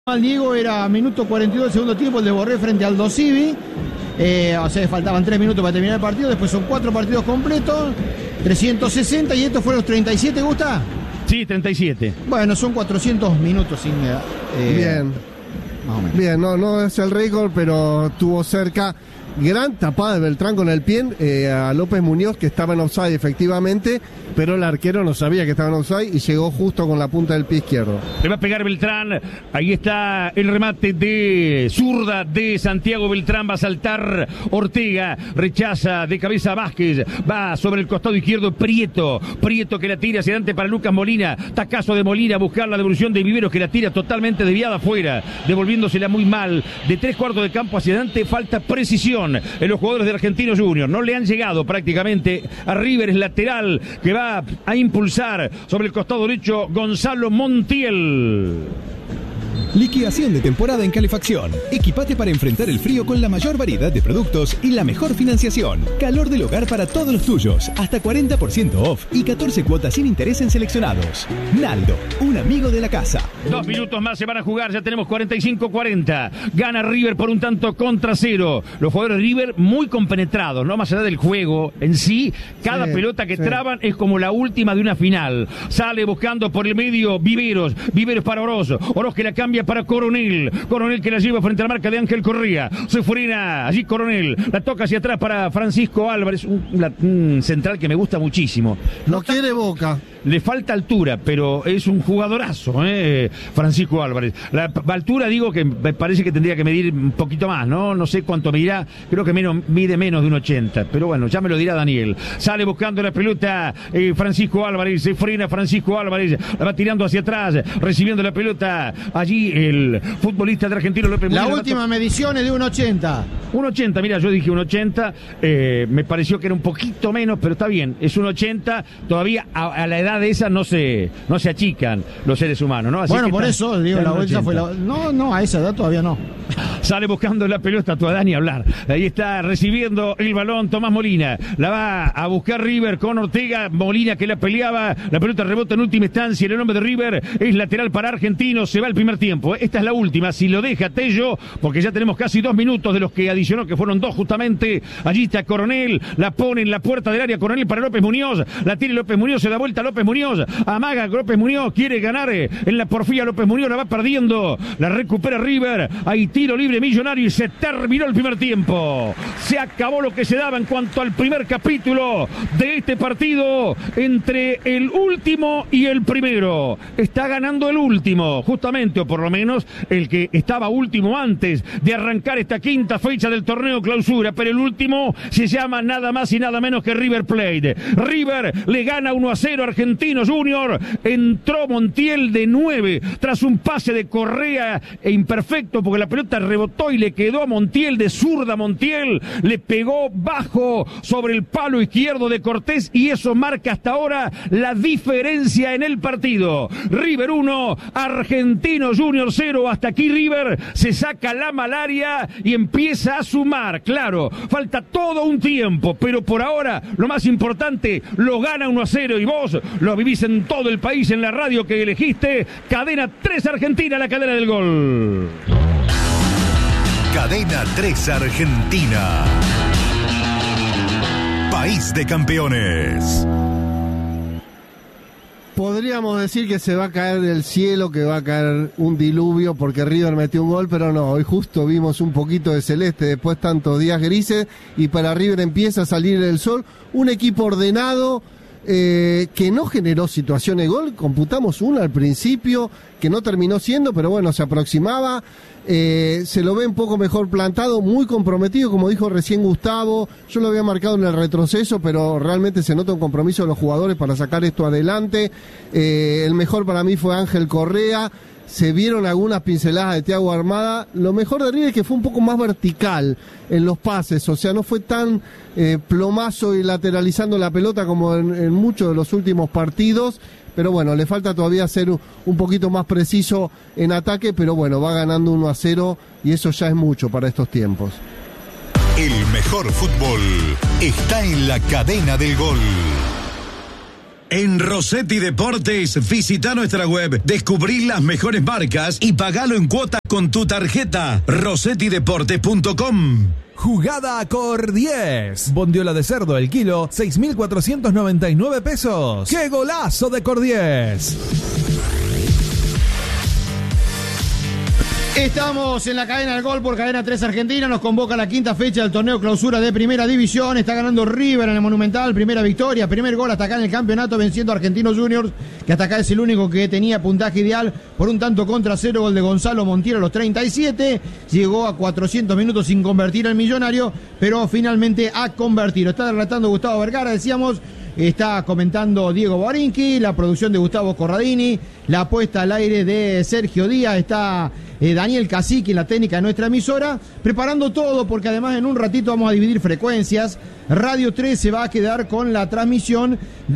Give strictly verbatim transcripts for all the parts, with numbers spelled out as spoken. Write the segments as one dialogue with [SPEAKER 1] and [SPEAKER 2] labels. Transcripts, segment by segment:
[SPEAKER 1] Al Diego era minuto cuarenta y dos del segundo tiempo, el de Borré frente al Dosivi. Eh, o sea, faltaban tres minutos para terminar el partido. Después son cuatro partidos completos, trescientos sesenta, y estos fueron los treinta y siete, ¿gusta?
[SPEAKER 2] Sí, treinta y siete.
[SPEAKER 1] Bueno, son cuatrocientos minutos sin... Eh,
[SPEAKER 3] Bien.
[SPEAKER 1] Más o menos.
[SPEAKER 3] Bien, no, no es el récord, pero estuvo cerca. Gran tapada de Beltrán con el pie eh, a López Muñoz, que estaba en offside efectivamente, pero el arquero no sabía que estaba en offside y llegó justo con la punta del pie izquierdo.
[SPEAKER 2] Le va a pegar Beltrán, ahí está el remate de zurda de Santiago Beltrán, va a saltar Ortega, rechaza de cabeza Vázquez, va sobre el costado izquierdo Prieto, Prieto que la tira hacia adelante para Lucas Molina, tacazo de Molina a buscar la devolución de Viveros, que la tira totalmente desviada afuera, devolviéndosela muy mal, de tres cuartos de campo hacia adelante, falta precisión en los jugadores de Argentinos Juniors, no le han llegado prácticamente a River, es lateral que va a impulsar sobre el costado derecho Gonzalo Montiel.
[SPEAKER 4] Liquidación de temporada en calefacción. Equipate para enfrentar el frío con la mayor variedad de productos y la mejor financiación. Calor del hogar para todos los tuyos. Hasta cuarenta por ciento off y catorce cuotas sin interés en seleccionados. Naldo, un amigo de la casa.
[SPEAKER 2] Dos minutos más se van a jugar, ya tenemos cuarenta y cinco cuarenta. Gana River por un tanto contra cero. Los jugadores de River muy compenetrados, ¿no? Más allá del juego en sí, cada sí, pelota que sí. traban es como la última de una final. Sale buscando por el medio Viveros. Viveros para Oroz. Oroz que la cambia para Coronel, Coronel que la lleva frente a la marca de Ángel Correa, se frena allí Coronel, la toca hacia atrás para Francisco Álvarez, un, la, un central que me gusta muchísimo.
[SPEAKER 3] No, no quiere Boca.
[SPEAKER 2] Le falta altura, pero es un jugadorazo, ¿eh? Francisco Álvarez. La, la altura, digo que me parece que tendría que medir un poquito más, ¿no? No sé cuánto medirá, creo que menos, mide menos de un ochenta, pero bueno, ya me lo dirá Daniel. Sale buscando la pelota eh, Francisco Álvarez, se frena Francisco Álvarez, la va tirando hacia atrás, recibiendo la pelota allí el futbolista de Argentino López Muñoz.
[SPEAKER 1] La última medición es de un ochenta.
[SPEAKER 2] Un ochenta, mira, yo dije un ochenta, eh, me pareció que era un poquito menos, pero está bien, es un ochenta, todavía a, a la edad de esa no se, no se achican los seres humanos, ¿no? Así
[SPEAKER 1] bueno,
[SPEAKER 2] que
[SPEAKER 1] por
[SPEAKER 2] está,
[SPEAKER 1] eso, digo, la vuelta fue la... No, no, a esa edad todavía no.
[SPEAKER 2] Sale buscando la pelota, tú a Dani hablar. Ahí está recibiendo el balón Tomás Molina. La va a buscar River con Ortega. Molina que la peleaba. La pelota rebota en última instancia. El nombre de River es lateral para Argentinos. Se va el primer tiempo. Esta es la última. Si lo deja Tello, porque ya tenemos casi dos minutos de los que adicionó, que fueron dos justamente. Allí está Coronel. La pone en la puerta del área. Coronel para López Muñoz. La tiene López Muñoz. Se da vuelta López Muñoz. Amaga López Muñoz. Quiere ganar en la porfía. López Muñoz la va perdiendo. La recupera River. Hay tiro libre Millonario y se terminó el primer tiempo. Se acabó lo que se daba en cuanto al primer capítulo de este partido entre el último y el primero. Está ganando el último, justamente, o por lo menos el que estaba último antes de arrancar esta quinta fecha del torneo clausura, pero el último se llama nada más y nada menos que River Plate. River le gana uno a cero a Argentinos Junior. Entró Montiel de nueve tras un pase de Correa e imperfecto porque la pelota rebotó y le quedó a Montiel de zurda. Montiel le pegó bajo sobre el palo izquierdo de Cortés y eso marca hasta ahora la diferencia en el partido. River uno, Argentinos Junior cero. Hasta aquí River se saca la malaria y empieza a sumar. Claro, falta todo un tiempo, pero por ahora lo más importante, lo gana uno a cero y vos lo vivís en todo el país en la radio que elegiste. Cadena tres Argentina, la cadena del gol.
[SPEAKER 5] Cadena tres Argentina. País de campeones.
[SPEAKER 3] Podríamos decir que se va a caer del cielo, que va a caer un diluvio porque River metió un gol, pero no, hoy justo vimos un poquito de celeste después tantos días grises y para River empieza a salir el sol, un equipo ordenado, eh, que no generó situaciones de gol, computamos una al principio que no terminó siendo, pero bueno, se aproximaba. Eh, se lo ve un poco mejor plantado, muy comprometido, como dijo recién Gustavo. Yo lo había marcado en el retroceso, pero realmente se nota un compromiso de los jugadores para sacar esto adelante. Eh, el mejor para mí fue Ángel Correa. Se vieron algunas pinceladas de Thiago Armada. Lo mejor de River es que fue un poco más vertical en los pases, o sea, no fue tan eh, plomazo y lateralizando la pelota como en, en muchos de los últimos partidos. Pero bueno, le falta todavía ser un poquito más preciso en ataque, pero bueno, va ganando uno a cero y eso ya es mucho para estos tiempos.
[SPEAKER 5] El mejor fútbol está en la cadena del gol. En Rossetti Deportes, visita nuestra web, descubrí las mejores marcas y pagalo en cuotas con tu tarjeta. rossetti deportes punto com.
[SPEAKER 6] Jugada Cor diez. Bondiola de cerdo el kilo, seis mil cuatrocientos noventa y nueve pesos. ¡Qué golazo de Cor diez!
[SPEAKER 1] Estamos en la cadena del gol por Cadena tres Argentina. Nos convoca la quinta fecha del torneo clausura de Primera División. Está ganando River en el Monumental. Primera victoria, primer gol hasta acá en el campeonato, venciendo a Argentinos Juniors, que hasta acá es el único que tenía puntaje ideal por un tanto contra cero. Gol de Gonzalo Montiel a los treinta y siete. Llegó a cuatrocientos minutos sin convertir al millonario, pero finalmente ha convertido. Está relatando Gustavo Vergara, decíamos. Está comentando Diego Borinqui, la producción de Gustavo Corradini, la puesta al aire de Sergio Díaz, está eh, Daniel Cacique en la técnica de nuestra emisora, preparando todo porque además en un ratito vamos a dividir frecuencias. Radio tres se va a quedar con la transmisión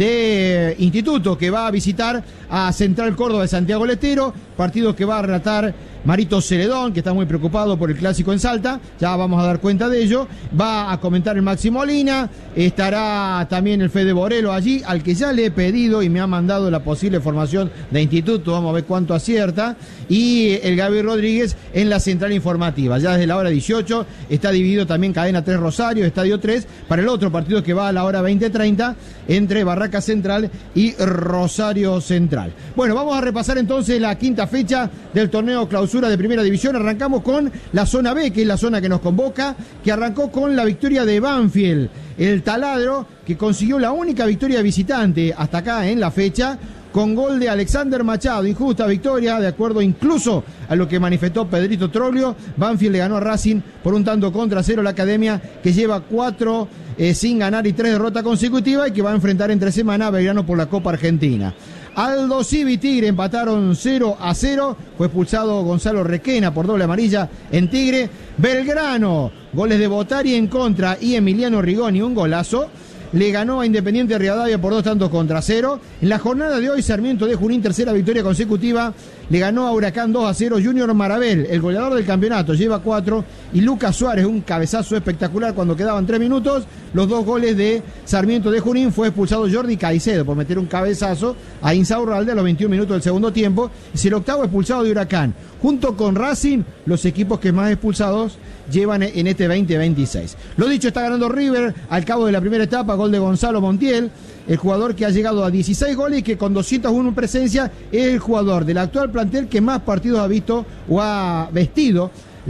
[SPEAKER 1] de Instituto, que va a visitar a Central Córdoba de Santiago del Estero, partido que va a relatar Marito Celedón, que está muy preocupado por el clásico en Salta, ya vamos a dar cuenta de ello. Va a comentar el Maxi Molina, estará también el Fede Borelo allí, al que ya le he pedido y me ha mandado la posible formación de Instituto, vamos a ver cuánto acierta, y el Gaby Rodríguez en la central informativa. Ya desde la hora dieciocho está dividido también Cadena tres Rosario, Estadio tres, para el otro partido que va a la hora veinte treinta entre Barraca Central y Rosario Central. Bueno, vamos a repasar entonces la quinta fecha del torneo clausura de Primera División. Arrancamos con la zona B, que es la zona que nos convoca, que arrancó con la victoria de Banfield, el taladro, que consiguió la única victoria visitante hasta acá en la fecha, con gol de Alexander Machado. Injusta victoria, de acuerdo incluso a lo que manifestó Pedrito Troglio. Banfield le ganó a Racing por un tanto contra cero, la academia que lleva cuatro eh, sin ganar y tres derrotas consecutivas y que va a enfrentar entre semana a Belgrano por la Copa Argentina. Aldo Civi Tigre empataron cero a cero. Fue expulsado Gonzalo Requena por doble amarilla en Tigre. Belgrano, goles de Botari en contra y Emiliano Rigoni, un golazo. Le ganó a Independiente Rivadavia por dos tantos contra cero. En la jornada de hoy, Sarmiento de Junín, tercera victoria consecutiva, le ganó a Huracán dos a cero. Junior Marabel, el goleador del campeonato, lleva cuatro. Y Lucas Suárez, un cabezazo espectacular cuando quedaban tres minutos. Los dos goles de Sarmiento de Junín. Fue expulsado Jordi Caicedo por meter un cabezazo a Insaurralde a los veintiún minutos del segundo tiempo. Es el octavo expulsado de Huracán. Junto con Racing, los equipos que más expulsados llevan en este veinte veintiséis. Lo dicho, está ganando River al cabo de la primera etapa, gol de Gonzalo Montiel, el jugador que ha llegado a dieciséis goles y que con doscientos uno presencia es el jugador del actual plantel que más partidos ha visto o ha vestido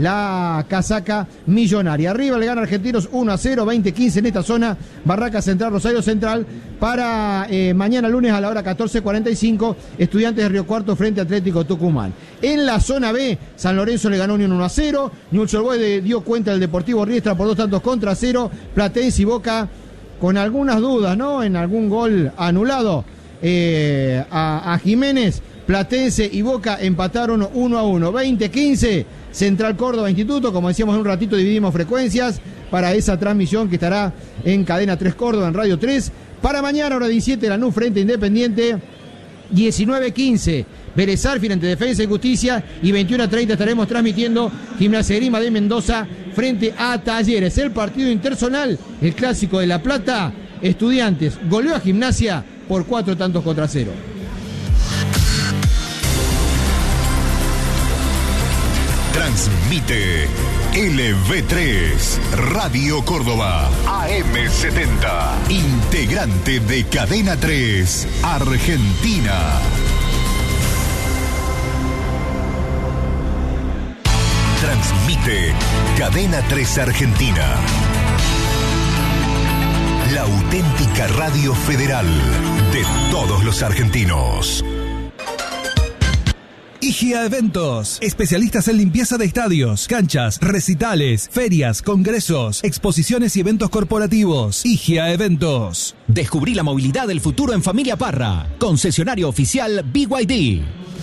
[SPEAKER 1] la casaca millonaria. Arriba le gana Argentinos uno a cero, veinte quince en esta zona. Barraca Central, Rosario Central. Para eh, mañana lunes a la hora catorce cuarenta y cinco, Estudiantes de Río Cuarto frente a Atlético Tucumán. En la zona B, San Lorenzo le ganó Unión uno a cero. Newell's Old Boys dio cuenta del Deportivo Riestra por dos tantos contra cero. Platense y Boca con algunas dudas, ¿no? En algún gol anulado eh, a, a Jiménez. Platense y Boca empataron uno a uno. veinte quince. Central Córdoba Instituto, como decíamos en un ratito, dividimos frecuencias para esa transmisión que estará en Cadena tres Córdoba, en Radio tres. Para mañana, hora diecisiete, Lanús frente a Independiente, diecinueve quince, Vélez Sarsfield ante Defensa y Justicia, y veintiuno a treinta estaremos transmitiendo Gimnasia Grima de Mendoza frente a Talleres. El partido interzonal, el clásico de La Plata, Estudiantes goleó a Gimnasia por cuatro tantos contra cero.
[SPEAKER 5] Transmite L V tres, Radio Córdoba, A M setenta, integrante de Cadena tres, Argentina. Transmite Cadena tres Argentina, la auténtica radio federal de todos los argentinos.
[SPEAKER 6] I G A Eventos, especialistas en limpieza de estadios, canchas, recitales, ferias, congresos, exposiciones y eventos corporativos. I G A Eventos.
[SPEAKER 7] Descubrí la movilidad del futuro en Familia Parra. Concesionario oficial B Y D.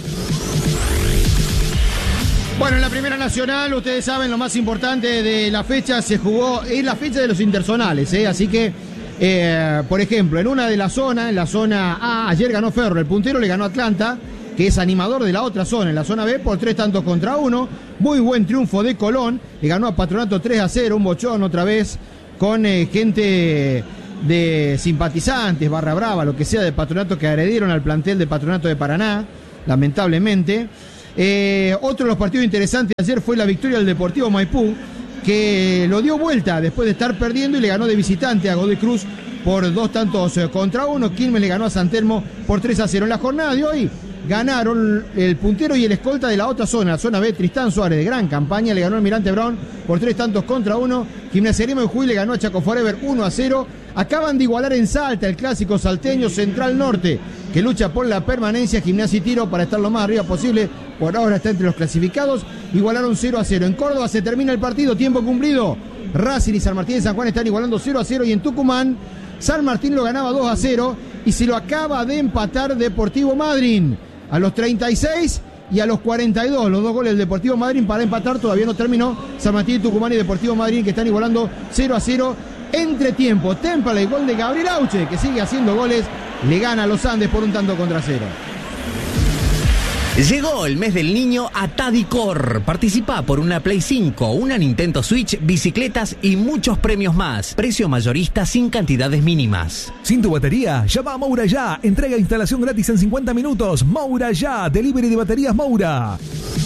[SPEAKER 1] Bueno, en la Primera Nacional, ustedes saben, lo más importante de la fecha se jugó, es la fecha de los interzonales, ¿eh? Así que, eh, por ejemplo, en una de las zonas, en la zona A, ayer ganó Ferro, el puntero le ganó a Atlanta, que es animador de la otra zona, en la zona B, por tres tantos contra uno. Muy buen triunfo de Colón, le ganó a Patronato tres a cero, un bochón otra vez con eh, gente de simpatizantes, barra brava, lo que sea, de Patronato que agredieron al plantel de Patronato de Paraná, lamentablemente. Eh, otro de los partidos interesantes ayer fue la victoria del Deportivo Maipú, que lo dio vuelta después de estar perdiendo y le ganó de visitante a Godoy Cruz por dos tantos contra uno. Quilmes le ganó a San Telmo por tres a cero. En la jornada de hoy ganaron el puntero y el escolta de la otra zona, la zona B, Tristán Suárez, de gran campaña, le ganó al Almirante Brown por tres tantos contra uno. Gimnasia Grima de Jujuy le ganó a Chaco Forever uno a cero. Acaban de igualar en Salta el clásico salteño Central Norte, que lucha por la permanencia. Gimnasia y Tiro, para estar lo más arriba posible, por ahora está entre los clasificados. Igualaron cero a cero. En Córdoba se termina el partido, tiempo cumplido. Racing y San Martín de San Juan están igualando cero a cero. Y en Tucumán, San Martín lo ganaba dos a cero y se lo acaba de empatar Deportivo Madryn a los treinta y seis y a los cuarenta y dos. Los dos goles del Deportivo Madryn para empatar, todavía no terminó. San Martín, Tucumán y Deportivo Madryn, que están igualando cero a cero. Entre tiempo, Temple, el gol de Gabriel Auche, que sigue haciendo goles, le gana a los Andes por un tanto contra cero.
[SPEAKER 8] Llegó el mes del niño a Tadicor. Participa por una Play cinco, una Nintendo Switch, bicicletas y muchos premios más. Precio mayorista sin cantidades mínimas.
[SPEAKER 6] ¿Sin tu batería? Llama a Moura Ya. Entrega e instalación gratis en cincuenta minutos. Moura Ya. Delivery de baterías Moura.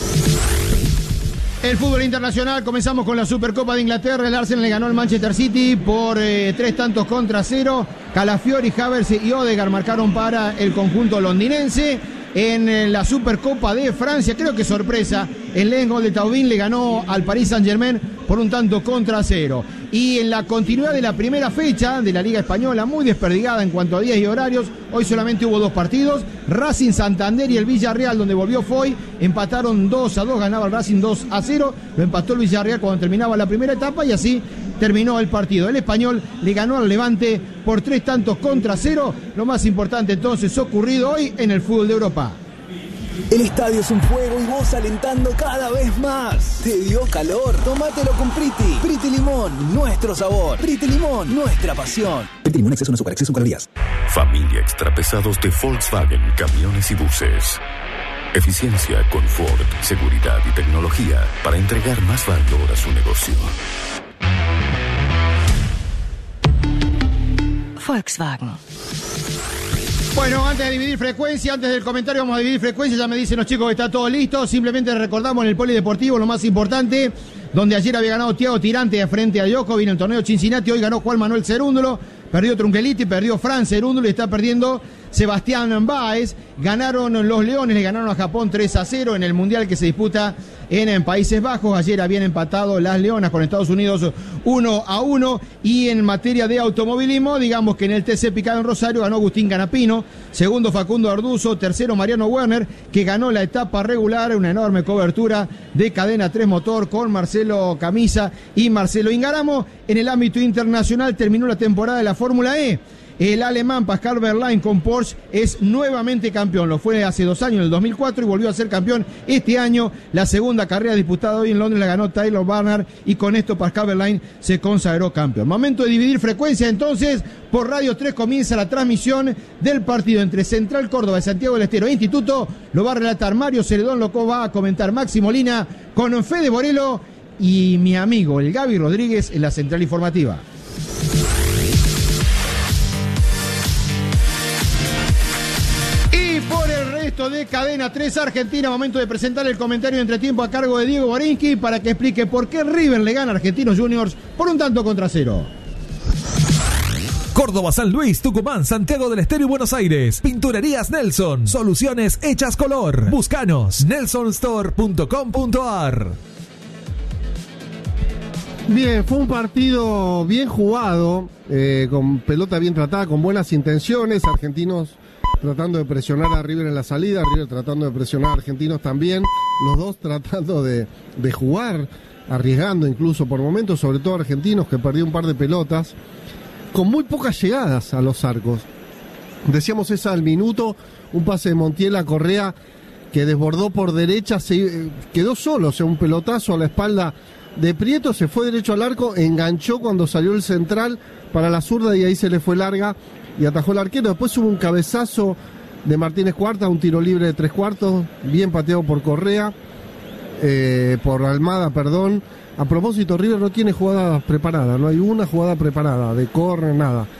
[SPEAKER 1] El fútbol internacional, comenzamos con la Supercopa de Inglaterra. El Arsenal le ganó al Manchester City por eh, tres tantos contra cero. Calafiori, Havertz y Odegaard marcaron para el conjunto londinense. En la Supercopa de Francia, creo que sorpresa, el Lens, gol de Taubín, le ganó al Paris Saint-Germain por un tanto contra cero. Y en la continuidad de la primera fecha de la Liga Española, muy desperdigada en cuanto a días y horarios, hoy solamente hubo dos partidos. Racing Santander y el Villarreal, donde volvió Foy, empataron dos a dos, ganaba el Racing dos a cero, lo empató el Villarreal cuando terminaba la primera etapa y así terminó el partido. El Español le ganó al Levante por tres tantos contra cero. Lo más importante entonces ocurrido hoy en el fútbol de Europa.
[SPEAKER 9] El estadio es un fuego y vos alentando cada vez más. ¿Te dio calor? Tómatelo con Priti. Priti Limón, nuestro sabor. Priti Limón, nuestra pasión. Priti Limón, exceso no azúcar, exceso en calorías.
[SPEAKER 10] Familia extrapesados de Volkswagen, camiones y buses. Eficiencia, confort, seguridad y tecnología para entregar más valor a su negocio.
[SPEAKER 11] Volkswagen.
[SPEAKER 1] Bueno, antes de dividir frecuencia, antes del comentario vamos a dividir frecuencia, ya me dicen los chicos que está todo listo. Simplemente recordamos en el polideportivo lo más importante, donde ayer había ganado Thiago Tirante frente a Djokovic en el torneo Cincinnati. Hoy ganó Juan Manuel Cerúndolo, perdió Trunkeliti, perdió Fran Cerúndolo y está perdiendo Sebastián Báez. Ganaron los Leones, le ganaron a Japón tres a cero en el Mundial que se disputa en, en Países Bajos. Ayer habían empatado las Leonas con Estados Unidos uno a uno. Y en materia de automovilismo, digamos que en el T C Picado en Rosario ganó Agustín Canapino, segundo Facundo Arduzo, tercero Mariano Werner, que ganó la etapa regular, una enorme cobertura de cadena tres motor con Marcelo Camisa y Marcelo Ingaramo. En el ámbito internacional terminó la temporada de la Fórmula E. El alemán Pascal Wehrlein con Porsche es nuevamente campeón. Lo fue hace dos años, en el dos mil cuatro, y volvió a ser campeón este año. La segunda carrera disputada hoy en Londres la ganó Taylor Barnard y con esto Pascal Wehrlein se consagró campeón. Momento de dividir frecuencia entonces. Por Radio tres comienza la transmisión del partido entre Central Córdoba y Santiago del Estero. Instituto lo va a relatar Mario Celedón, lo va a comentar Maxi Molina con Fede Borelo y mi amigo el Gaby Rodríguez en la central informativa. De Cadena tres Argentina, momento de presentar el comentario de entretiempo a cargo de Diego Borinsky para que explique por qué River le gana a Argentinos Juniors por un tanto contra cero.
[SPEAKER 6] Córdoba, San Luis, Tucumán, Santiago del Estero y Buenos Aires. Pinturerías Nelson. Soluciones hechas color. Búscanos. nelson store punto com punto a r.
[SPEAKER 3] Bien, fue un partido bien jugado, eh, con pelota bien tratada, con buenas intenciones. Argentinos tratando de presionar a River en la salida, River tratando de presionar a Argentinos también, los dos tratando de, de jugar, arriesgando incluso por momentos, sobre todo Argentinos, que perdió un par de pelotas, con muy pocas llegadas a los arcos. Decíamos esa al minuto, un pase de Montiel a Correa que desbordó por derecha, se quedó solo, o sea, un pelotazo a la espalda de Prieto, se fue derecho al arco, enganchó cuando salió el central para la zurda y ahí se le fue larga y atajó el arquero. Después hubo un cabezazo de Martínez Cuarta, un tiro libre de tres cuartos, bien pateado por Correa, eh, por Almada, perdón. A propósito, River no tiene jugadas preparadas, no hay una jugada preparada, de córner, nada.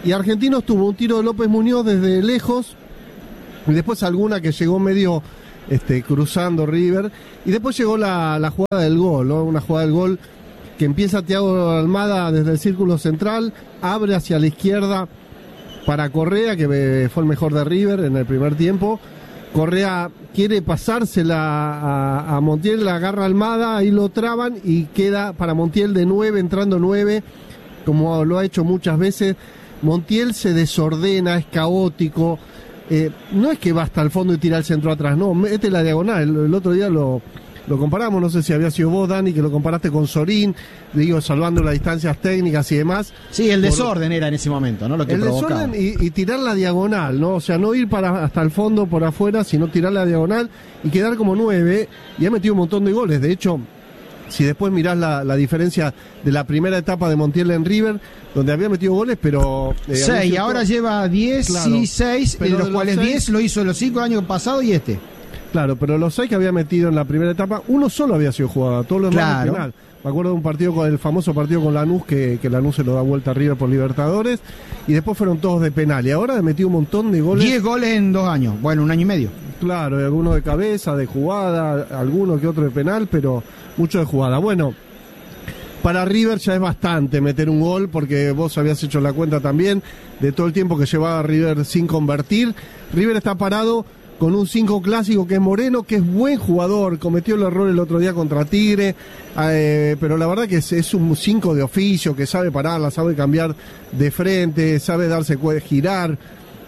[SPEAKER 3] Y Argentinos tuvo un tiro de López Muñoz desde lejos, y después alguna que llegó medio este, cruzando River, y después llegó la, la jugada del gol, ¿no? Una jugada del gol que empieza Thiago Almada desde el círculo central, abre hacia la izquierda para Correa, que fue el mejor de River en el primer tiempo. Correa quiere pasársela a, a Montiel, la agarra Almada, ahí lo traban y queda para Montiel de nueve, entrando nueve, como lo ha hecho muchas veces. Montiel se desordena, es caótico, eh, no es que va hasta el fondo y tira el centro atrás, no, mete la diagonal. El, el otro día lo, lo comparamos, no sé si había sido vos, Dani, que lo comparaste con Sorín, digo, salvando las distancias técnicas y demás.
[SPEAKER 1] Sí, el desorden Por, era en ese momento, ¿no? Lo que
[SPEAKER 3] el
[SPEAKER 1] provocaba.
[SPEAKER 3] desorden y, y tirar la diagonal, ¿no? O sea, no ir para hasta el fondo por afuera, sino tirar la diagonal y quedar como nueve, y ha metido un montón de goles. De hecho, si después mirás la, la diferencia de la primera etapa de Montiel en River, donde había metido goles, pero...
[SPEAKER 1] Eh, seis, y ahora lleva dieciséis,
[SPEAKER 3] claro,
[SPEAKER 1] de los, los cuales seis, diez lo hizo los cinco años pasados y este.
[SPEAKER 3] Claro, pero los seis que había metido en la primera etapa, uno solo había sido jugado, todos los demás en penal. Me acuerdo de un partido con el famoso partido con Lanús, que, que Lanús se lo da vuelta a River por Libertadores, y después fueron todos de penal, y ahora ha metido un montón de goles.
[SPEAKER 1] diez goles en dos años, bueno, un año y medio.
[SPEAKER 3] Claro, y algunos de cabeza, de jugada, algunos que otro de penal, pero mucho de jugada. Bueno, para River ya es bastante meter un gol, porque vos habías hecho la cuenta también de todo el tiempo que llevaba River sin convertir. River está parado con un cinco clásico que es Moreno, que es buen jugador, cometió el error el otro día contra Tigre, eh, pero la verdad que es, es un cinco de oficio, que sabe pararla, sabe cambiar de frente, sabe darse cuenta, girar,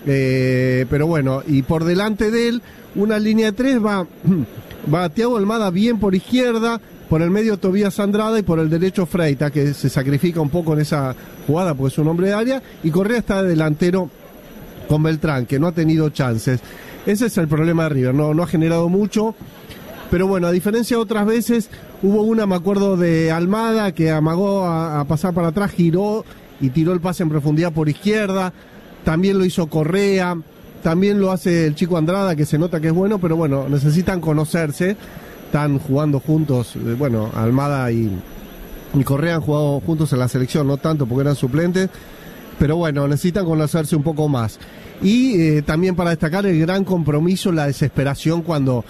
[SPEAKER 3] eh, pero bueno, y por delante de él, una línea de tres, va, va Thiago Almada bien por izquierda, por el medio Tobías Andrada y por el derecho Freita, que se sacrifica un poco en esa jugada porque es un hombre de área, y Correa está de delantero con Beltrán, que no ha tenido chances. Ese es el problema de River, no, no ha generado mucho, pero bueno, a diferencia de otras veces, hubo una, me acuerdo, de Almada, que amagó a, a pasar para atrás, giró y tiró el pase en profundidad por izquierda, también lo hizo Correa, también lo hace el chico Andrada, que se nota que es bueno, pero bueno, necesitan conocerse, están jugando juntos, bueno, Almada y, y Correa han jugado juntos en la selección, no tanto porque eran suplentes, pero bueno, necesitan conocerse un poco más. Y eh, también para destacar el gran compromiso, la desesperación cuando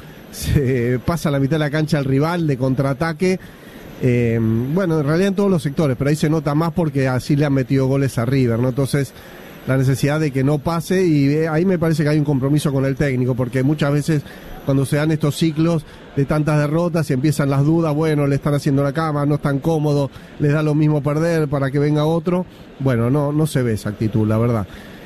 [SPEAKER 3] se pasa la mitad de la cancha al rival de contraataque. Eh, bueno, en realidad en todos los sectores, pero ahí se nota más porque así le han metido goles a River, ¿no? Entonces, la necesidad de que no pase, y eh, ahí me parece que hay un compromiso con el técnico, porque muchas veces cuando se dan estos ciclos de tantas derrotas y empiezan las dudas, bueno, le están haciendo la cama, no es tan cómodo, les da lo mismo perder para que venga otro. Bueno, no, no se ve esa actitud, la verdad.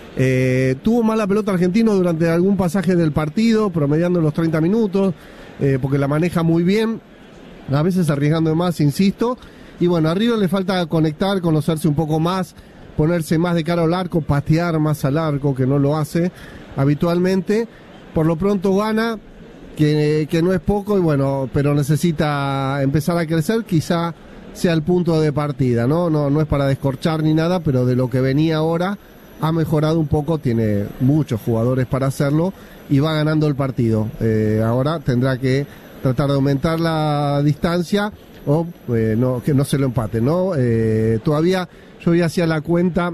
[SPEAKER 3] Eh, tuvo mala pelota Argentino durante algún pasaje del partido, promediando los treinta minutos, eh, porque la maneja muy bien, a veces arriesgando de más, insisto, y bueno, a River le falta conectar, conocerse un poco más, ponerse más de cara al arco, patear más al arco, que no lo hace habitualmente. Por lo pronto gana, que, que no es poco, y bueno, pero necesita empezar a crecer, quizá sea el punto de partida, ¿no? No, no es para descorchar ni nada, pero de lo que venía ahora ha mejorado un poco, tiene muchos jugadores para hacerlo y va ganando el partido. Eh, ahora tendrá que tratar de aumentar la distancia o eh, no, que no se lo empate, ¿no? Eh, todavía yo ya hacía la cuenta,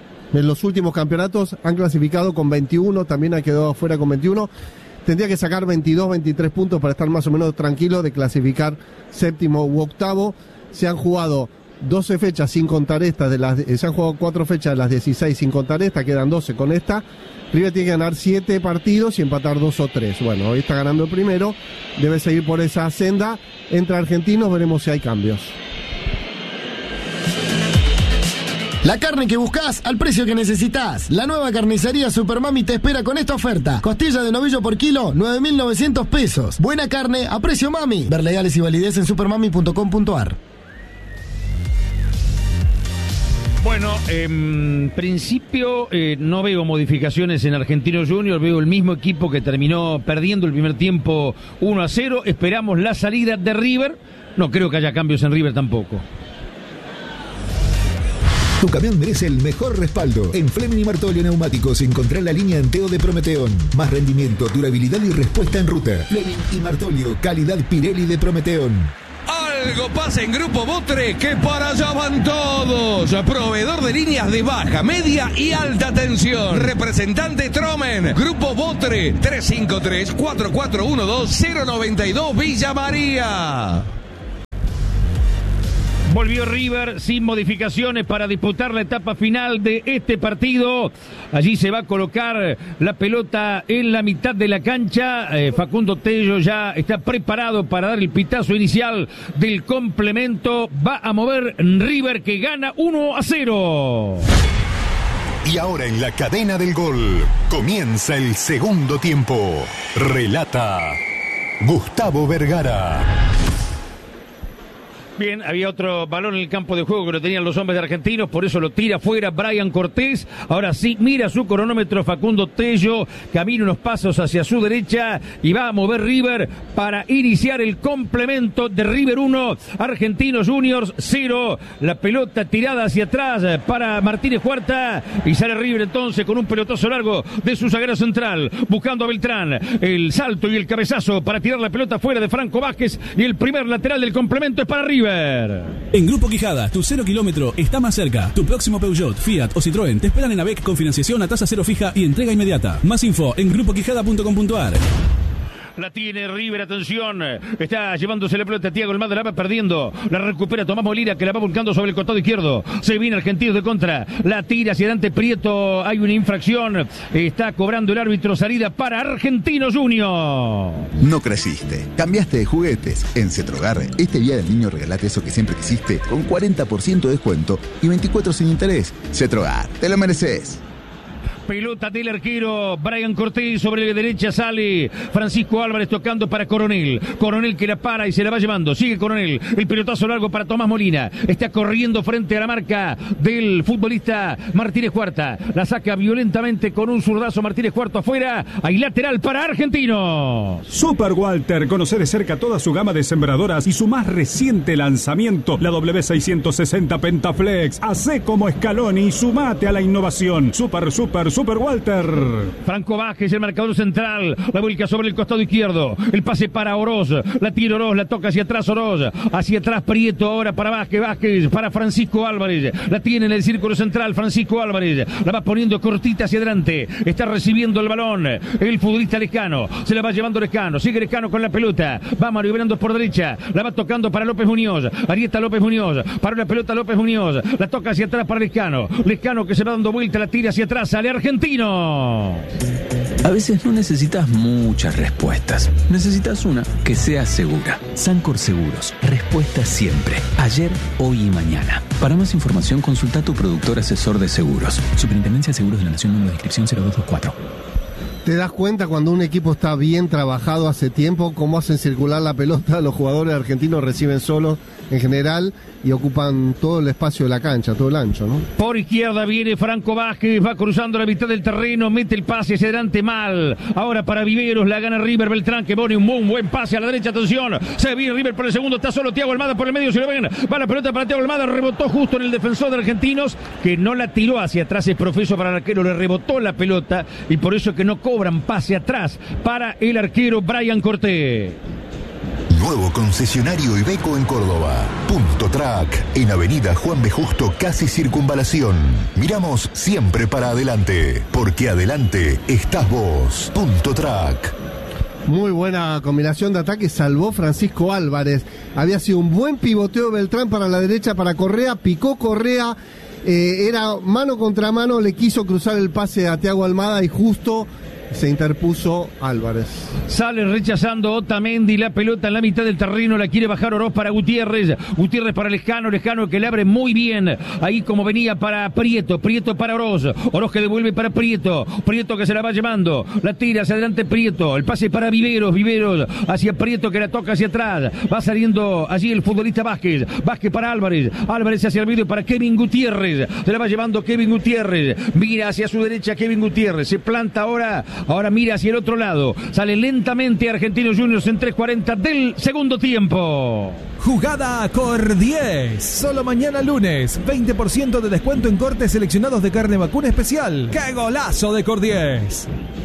[SPEAKER 3] en los últimos campeonatos han clasificado con veintiuno, también ha quedado afuera con veintiuno. Tendría que sacar veintidós, veintitrés puntos para estar más o menos tranquilo de clasificar séptimo u octavo. Se han jugado doce fechas sin contar esta, de las, se han jugado cuatro fechas de las dieciséis sin contar esta, quedan doce con esta. River tiene que ganar siete partidos y empatar dos o tres. Bueno, hoy está ganando el primero, debe seguir por esa senda. Entre argentinos veremos si hay cambios.
[SPEAKER 11] La carne que buscas al precio que necesitas. La nueva carnicería Supermami te espera con esta oferta. Costilla de novillo por kilo, nueve mil novecientos pesos. Buena carne a precio mami. Ver legales y validez en supermami punto com punto ar.
[SPEAKER 2] Bueno, en principio eh, no veo modificaciones en Argentinos Juniors, veo el mismo equipo que terminó perdiendo el primer tiempo uno a cero. Esperamos la salida de River. No creo que haya cambios en River tampoco.
[SPEAKER 4] Tu camión merece el mejor respaldo. En Fleming y Martolio Neumáticos encontrá la línea Anteo de Prometeón. Más rendimiento, durabilidad y respuesta en ruta. Fleming y Martolio, calidad Pirelli de Prometeón.
[SPEAKER 12] Algo pasa en Grupo Botre, que para allá van todos. Proveedor de líneas de baja, media y alta tensión. Representante Tromen. Grupo Botre, tres cinco tres, cuatro cuatro uno dos, cero nueve dos Villa María.
[SPEAKER 2] Volvió River sin modificaciones para disputar la etapa final de este partido. Allí se va a colocar la pelota en la mitad de la cancha. Eh, Facundo Tello ya está preparado para dar el pitazo inicial del complemento. Va a mover River, que gana uno a cero.
[SPEAKER 13] Y ahora en la cadena del gol comienza el segundo tiempo. Relata Gustavo Vergara.
[SPEAKER 2] Bien, había otro balón en el campo de juego que lo tenían los hombres de Argentinos, por eso lo tira fuera Brian Cortés. Ahora sí, mira su cronómetro Facundo Tello, camina unos pasos hacia su derecha y va a mover River para iniciar el complemento de River uno, Argentinos Juniors cero. La pelota tirada hacia atrás para Martínez Huerta y sale River entonces con un pelotazo largo de su zaguero central, buscando a Beltrán. El salto y el cabezazo para tirar la pelota fuera de Franco Vázquez y el primer lateral del complemento es para River.
[SPEAKER 6] En Grupo Quijada, tu cero kilómetro está más cerca. Tu próximo Peugeot, Fiat o Citroën te esperan en AVEC con financiación a tasa cero fija y entrega inmediata. Más info en grupo quijada punto com punto a r.
[SPEAKER 2] La tiene River, atención, está llevándose la pelota Thiago Almada, la va perdiendo, la recupera Tomás Molina, que la va volcando sobre el costado izquierdo, se viene Argentinos de contra, la tira hacia adelante Prieto, hay una infracción, está cobrando el árbitro, salida para Argentinos Juniors.
[SPEAKER 14] No creciste, cambiaste de juguetes. En Cetrogar, este día del niño regalate eso que siempre quisiste, con cuarenta por ciento de descuento y veinticuatro sin interés. Cetrogar, te lo mereces.
[SPEAKER 2] Pelota del arquero Brian Cortés, sobre la derecha sale Francisco Álvarez tocando para Coronel. Coronel que la para y se la va llevando. Sigue Coronel. El pelotazo largo para Tomás Molina. Está corriendo frente a la marca del futbolista Martínez Huerta. La saca violentamente con un zurdazo Martínez Huerta afuera. Hay lateral para Argentinos.
[SPEAKER 15] Super Walter. Conoce de cerca toda su gama de sembradoras y su más reciente lanzamiento, la W seiscientos sesenta Pentaflex. Hacé como Scaloni y sumate a la innovación. Super, super, Super Walter.
[SPEAKER 2] Franco Vázquez, el marcador central, la vuelca sobre el costado izquierdo, el pase para Oroz, la tira Oroz, la toca hacia atrás Oroz, hacia atrás Prieto, ahora para Vázquez, Vázquez, para Francisco Álvarez, la tiene en el círculo central Francisco Álvarez, la va poniendo cortita hacia adelante, está recibiendo el balón, el futbolista Lescano, se la va llevando Lescano, sigue Lescano con la pelota, va maniobrando por derecha, la va tocando para López Muñoz, Arieta López Muñoz, para la pelota López Muñoz, la toca hacia atrás para Lescano, Lescano que se va dando vuelta, la tira hacia atrás, sale Argentino.
[SPEAKER 16] A veces no necesitas muchas respuestas. Necesitas una que sea segura. Sancor Seguros. Respuesta siempre. Ayer, hoy y mañana. Para más información, consulta a tu productor asesor de seguros. Superintendencia de Seguros de la Nación, número de inscripción cero dos dos cuatro.
[SPEAKER 3] Te das cuenta cuando un equipo está bien trabajado hace tiempo, cómo hacen circular la pelota. Los jugadores argentinos reciben solos en general y ocupan todo el espacio de la cancha, todo el ancho, ¿no?
[SPEAKER 2] Por izquierda viene Franco Vázquez, va cruzando la mitad del terreno, mete el pase hacia adelante mal. Ahora para Viveros, la gana River. Beltrán que pone un muy buen pase a la derecha, atención. Se viene River por el segundo, está solo Thiago Almada por el medio, si lo ven. Va la pelota para Thiago Almada, rebotó justo en el defensor de Argentinos, que no la tiró hacia atrás, es profeso para el arquero, le rebotó la pelota y por eso que no cobran pase atrás para el arquero Brian Cortés.
[SPEAKER 13] Nuevo concesionario Iveco en Córdoba. Punto Track, en Avenida Juan B. Justo, casi Circunvalación. Miramos siempre para adelante, porque adelante estás vos. Punto Track.
[SPEAKER 3] Muy buena combinación de ataque, salvó Francisco Álvarez. Había sido un buen pivoteo Beltrán para la derecha, para Correa, picó Correa, eh, era mano contra mano, le quiso cruzar el pase a Thiago Almada y justo se interpuso Álvarez.
[SPEAKER 2] Sale rechazando Otamendi, la pelota en la mitad del terreno, la quiere bajar Oroz para Gutiérrez, Gutiérrez para Lescano, Lescano que le abre muy bien, ahí como venía para Prieto, Prieto para Oroz, Oroz que devuelve para Prieto, Prieto que se la va llevando, la tira hacia adelante Prieto, el pase para Viveros, Viveros hacia Prieto que la toca hacia atrás, va saliendo allí el futbolista Vázquez, Vázquez para Álvarez, Álvarez hacia el medio para Kevin Gutiérrez, se la va llevando Kevin Gutiérrez, mira hacia su derecha Kevin Gutiérrez, se planta ahora. Ahora mira hacia el otro lado. Sale lentamente Argentinos Juniors en tres cuarenta del segundo tiempo.
[SPEAKER 6] Jugada Cor diez. Solo mañana lunes. veinte por ciento de descuento en cortes seleccionados de carne vacuna especial. ¡Qué golazo de Cor diez!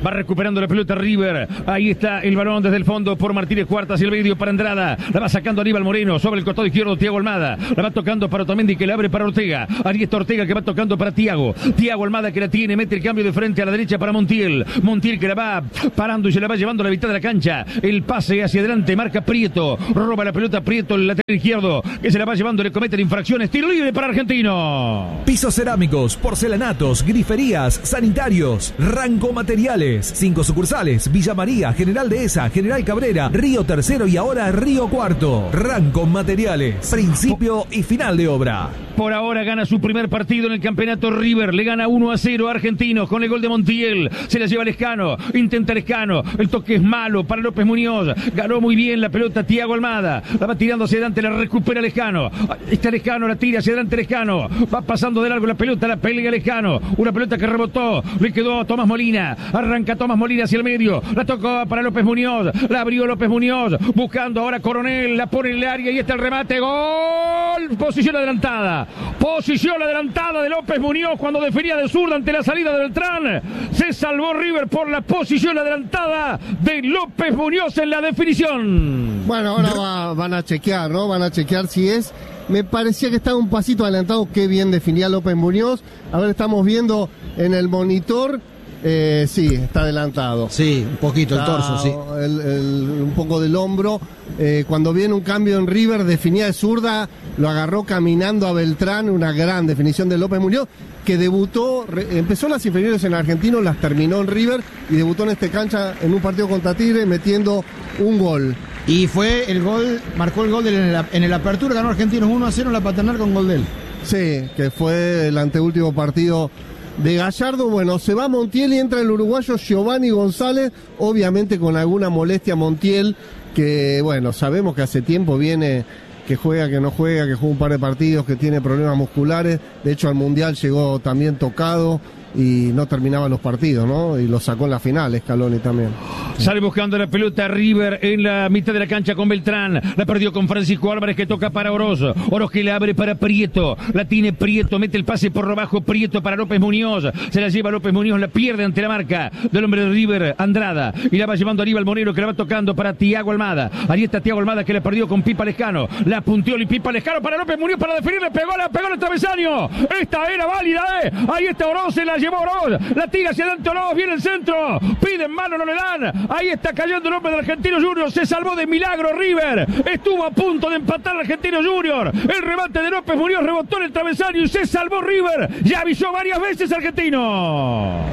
[SPEAKER 2] Va recuperando la pelota River. Ahí está el balón desde el fondo por Martínez Cuarta hacia el medio para Andrada. La va sacando Aníbal Moreno sobre el costado izquierdo Thiago Almada. La va tocando para Otamendi que le abre para Ortega. Ahí está Ortega que va tocando para Thiago. Thiago Almada que la tiene, mete el cambio de frente a la derecha para Montiel. Montiel que la va parando y se la va llevando a la mitad de la cancha. El pase hacia adelante, marca Prieto. Roba la pelota Prieto, el lateral izquierdo que se la va llevando, le comete la infracción. Tiro libre para Argentino.
[SPEAKER 6] Pisos cerámicos, porcelanatos, griferías, sanitarios, Ranco Materiales. Cinco sucursales: Villa María, General Dehesa, General Cabrera, Río Tercero y ahora Río Cuarto. Ranco Materiales. Principio y final de obra.
[SPEAKER 2] Por ahora gana su primer partido en el campeonato River. Le gana uno a cero a Argentinos con el gol de Montiel. Se la lleva Lescano. Intenta Lescano. El toque es malo para López Muñoz. Ganó muy bien la pelota Thiago Almada. La va tirando hacia adelante. La recupera Lescano. Está Lescano. La tira hacia adelante Lescano. Va pasando de largo la pelota. La pelea Lescano. Una pelota que rebotó. Le quedó a Tomás Molina. Arranca Tomás Molina hacia el medio. La tocó para López Muñoz. La abrió López Muñoz. Buscando ahora Coronel. La pone en el área y está el remate. Gol. Posición adelantada. Posición adelantada de López Muñoz cuando definía de zurda ante la salida de Beltrán. Se salvó River por la posición adelantada de López Muñoz en la definición.
[SPEAKER 3] Bueno, ahora va, van a chequear, ¿no? Van a chequear si es. Me parecía que estaba un pasito adelantado. Qué bien definía López Muñoz. A ver, estamos viendo en el monitor. Eh, sí, está adelantado.
[SPEAKER 1] Sí, un poquito está el torso, sí.
[SPEAKER 3] El, el, un poco del hombro. Eh, cuando viene un cambio en River, definía de zurda, lo agarró caminando a Beltrán. Una gran definición de López Muñoz, que debutó, re, empezó las inferiores en Argentino, las terminó en River y debutó en este cancha en un partido contra Tigre metiendo un gol.
[SPEAKER 1] Y fue el gol, marcó el gol de, en, el, en el Apertura, ganó Argentinos uno a cero en la Paternal con gol de él.
[SPEAKER 3] Sí, que fue el anteúltimo partido de Gallardo. Bueno, se va Montiel y entra el uruguayo Giovanni González, obviamente con alguna molestia Montiel, que bueno, sabemos que hace tiempo viene, que juega, que no juega, que juega un par de partidos, que tiene problemas musculares. De hecho al Mundial llegó también tocado y no terminaban los partidos, ¿no? Y lo sacó en la final Scaloni también.
[SPEAKER 2] Sale buscando la pelota River en la mitad de la cancha con Beltrán. La perdió con Francisco Álvarez que toca para Oroz. Oroz que la abre para Prieto. La tiene Prieto, mete el pase por lo bajo Prieto para López Muñoz. Se la lleva López Muñoz, la pierde ante la marca del hombre de River, Andrada. Y la va llevando Aníbal Moreno que la va tocando para Thiago Almada. Ahí está Thiago Almada que la perdió con Pipa Lescano. La punteó y Pipa Lescano para López Muñoz para definir. Le pegó, la pegó el travesaño. Esta era válida, ¿eh? Ahí está Oroz, se la llevó Oroz. La tira hacia adelante Oroz, viene el centro. Piden mano, no le dan. Ahí está cayendo el hombre del Argentino Junior. Se salvó de milagro River. Estuvo a punto de empatar el Argentino Junior. El remate de López Muñoz rebotó en el travesaño y se salvó River. Ya avisó varias veces Argentino.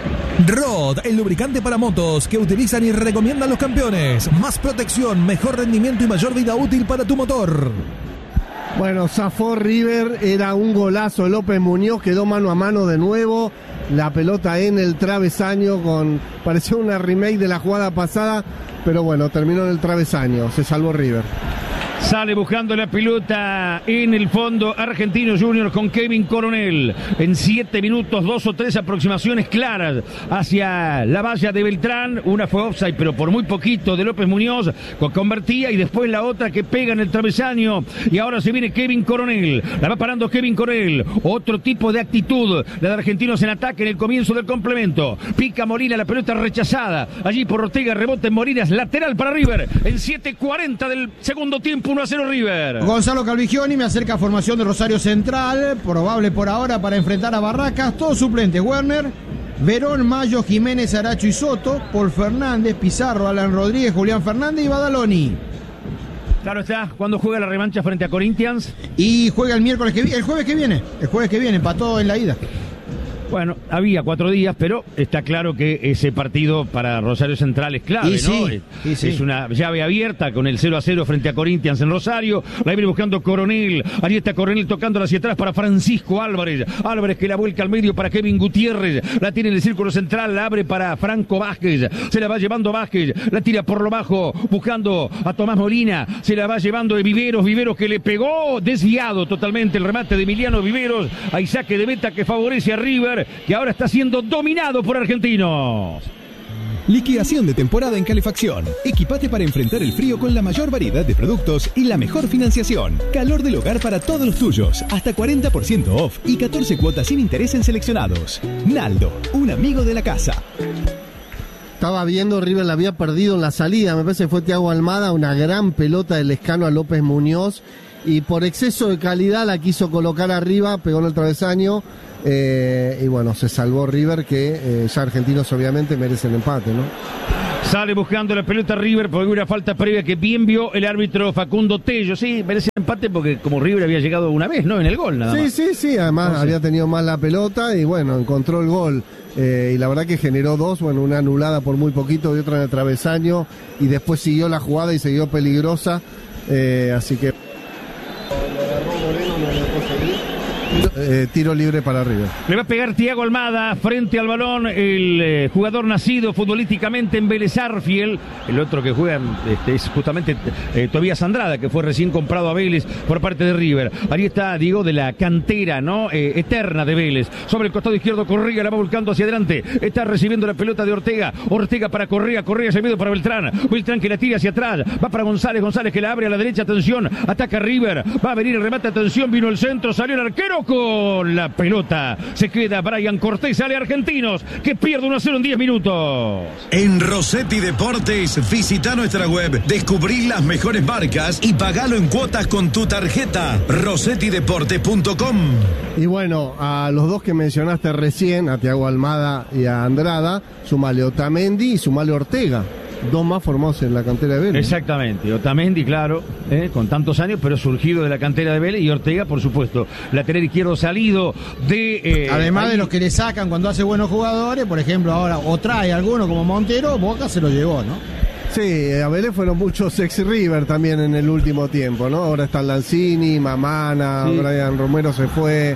[SPEAKER 6] Rod, el lubricante para motos que utilizan y recomiendan los campeones. Más protección, mejor rendimiento y mayor vida útil para tu motor.
[SPEAKER 3] Bueno, zafó River, era un golazo. López Muñoz quedó mano a mano de nuevo. La pelota en el travesaño, con pareció una remake de la jugada pasada, pero bueno, terminó en el travesaño, se salvó River.
[SPEAKER 2] Sale buscando la pelota en el fondo Argentino Junior con Kevin Coronel. En siete minutos, dos o tres aproximaciones claras hacia la valla de Beltrán. Una fue offside, pero por muy poquito de López Muñoz, convertía, y después la otra que pega en el travesaño. Y ahora se viene Kevin Coronel. La va parando Kevin Coronel. Otro tipo de actitud, la de Argentinos en ataque en el comienzo del complemento. Pica Molina, la pelota rechazada. Allí por Ortega, rebote en Molinas, lateral para River. En siete cuarenta del segundo tiempo, uno a cero River.
[SPEAKER 1] Gonzalo Calvigioni me acerca a formación de Rosario Central, probable por ahora para enfrentar a Barracas. Todos suplentes: Werner, Verón, Mayo, Jiménez, Aracho y Soto, Paul Fernández, Pizarro, Alan Rodríguez, Julián Fernández y Badaloni.
[SPEAKER 2] Claro está, ¿cuándo juega la revancha frente a Corinthians?
[SPEAKER 1] Y juega el miércoles que viene, el jueves que viene, el jueves que viene, empató en la ida.
[SPEAKER 2] Bueno, había cuatro días, pero está claro que ese partido para Rosario Central es clave,
[SPEAKER 1] y
[SPEAKER 2] ¿no?
[SPEAKER 1] Sí, y sí.
[SPEAKER 2] Es una llave abierta con el cero a cero frente a Corinthians en Rosario. La viene buscando Coronel. Ahí está Coronel tocándola hacia atrás para Francisco Álvarez. Álvarez que la vuelca al medio para Kevin Gutiérrez. La tiene en el círculo central, la abre para Franco Vázquez. Se la va llevando Vázquez. La tira por lo bajo, buscando a Tomás Molina. Se la va llevando de Viveros. Viveros que le pegó, desviado totalmente el remate de Emiliano Viveros. Hay saque de meta que favorece a River, que ahora está siendo dominado por Argentinos.
[SPEAKER 4] Liquidación de temporada en calefacción. Equipate para enfrentar el frío con la mayor variedad de productos y la mejor financiación. Calor del hogar para todos los tuyos. Hasta cuarenta por ciento off y catorce cuotas sin interés en seleccionados. Naldo, un amigo de la casa.
[SPEAKER 3] Estaba viendo, River la había perdido en la salida, me parece que fue Thiago Almada, una gran pelota del Lescano a López Muñoz, y por exceso de calidad la quiso colocar arriba, pegó en el travesaño, eh, y bueno, se salvó River, que eh, ya Argentinos obviamente merecen empate, ¿no?
[SPEAKER 2] Sale buscando la pelota River porque hubo una falta previa que bien vio el árbitro Facundo Tello. Sí, merece empate porque como River había llegado una vez, ¿no? En el gol nada
[SPEAKER 3] sí,
[SPEAKER 2] más.
[SPEAKER 3] Sí, sí, sí, además Entonces... había tenido mal la pelota y bueno, encontró el gol. Eh, y la verdad que generó dos, bueno, una anulada por muy poquito y otra en el travesaño, y después siguió la jugada y siguió peligrosa, eh, así que Eh, tiro libre para River.
[SPEAKER 2] Le va a pegar Thiago Almada frente al balón, el eh, jugador nacido futbolísticamente en Vélez Arfiel. El otro que juega este, es justamente eh, Tobías Andrada, que fue recién comprado a Vélez por parte de River. Ahí está, digo, de la cantera, ¿no? Eh, eterna de Vélez. Sobre el costado izquierdo, Correa la va volcando hacia adelante. Está recibiendo la pelota de Ortega. Ortega para Correa, Correa se mide para Beltrán. Beltrán que la tira hacia atrás. Va para González, González que la abre a la derecha, atención. Ataca River. Va a venir el remate, atención. Vino el centro, salió el arquero con la pelota. Se queda Brian Cortés, sale Argentinos, que pierde uno a cero en diez minutos.
[SPEAKER 5] En Rossetti Deportes, visita nuestra web, descubrí las mejores marcas y pagalo en cuotas con tu tarjeta. Rossetti Deportes punto com.
[SPEAKER 3] Y bueno, a los dos que mencionaste recién, a Thiago Almada y a Andrada, sumale Otamendi y sumale Ortega. Dos más formados en la cantera de Vélez.
[SPEAKER 2] Exactamente, Otamendi, claro, eh, con tantos años, pero surgido de la cantera de Vélez, y Ortega, por supuesto, lateral izquierdo salido de... Eh,
[SPEAKER 1] Además
[SPEAKER 2] ahí...
[SPEAKER 1] de los que le sacan cuando hace buenos jugadores, por ejemplo, ahora o trae alguno como Montero, Boca se lo llevó, ¿no?
[SPEAKER 3] Sí, a Vélez fueron muchos ex River también en el último tiempo, ¿no? Ahora están Lanzini, Mamana, sí. Brian Romero se fue,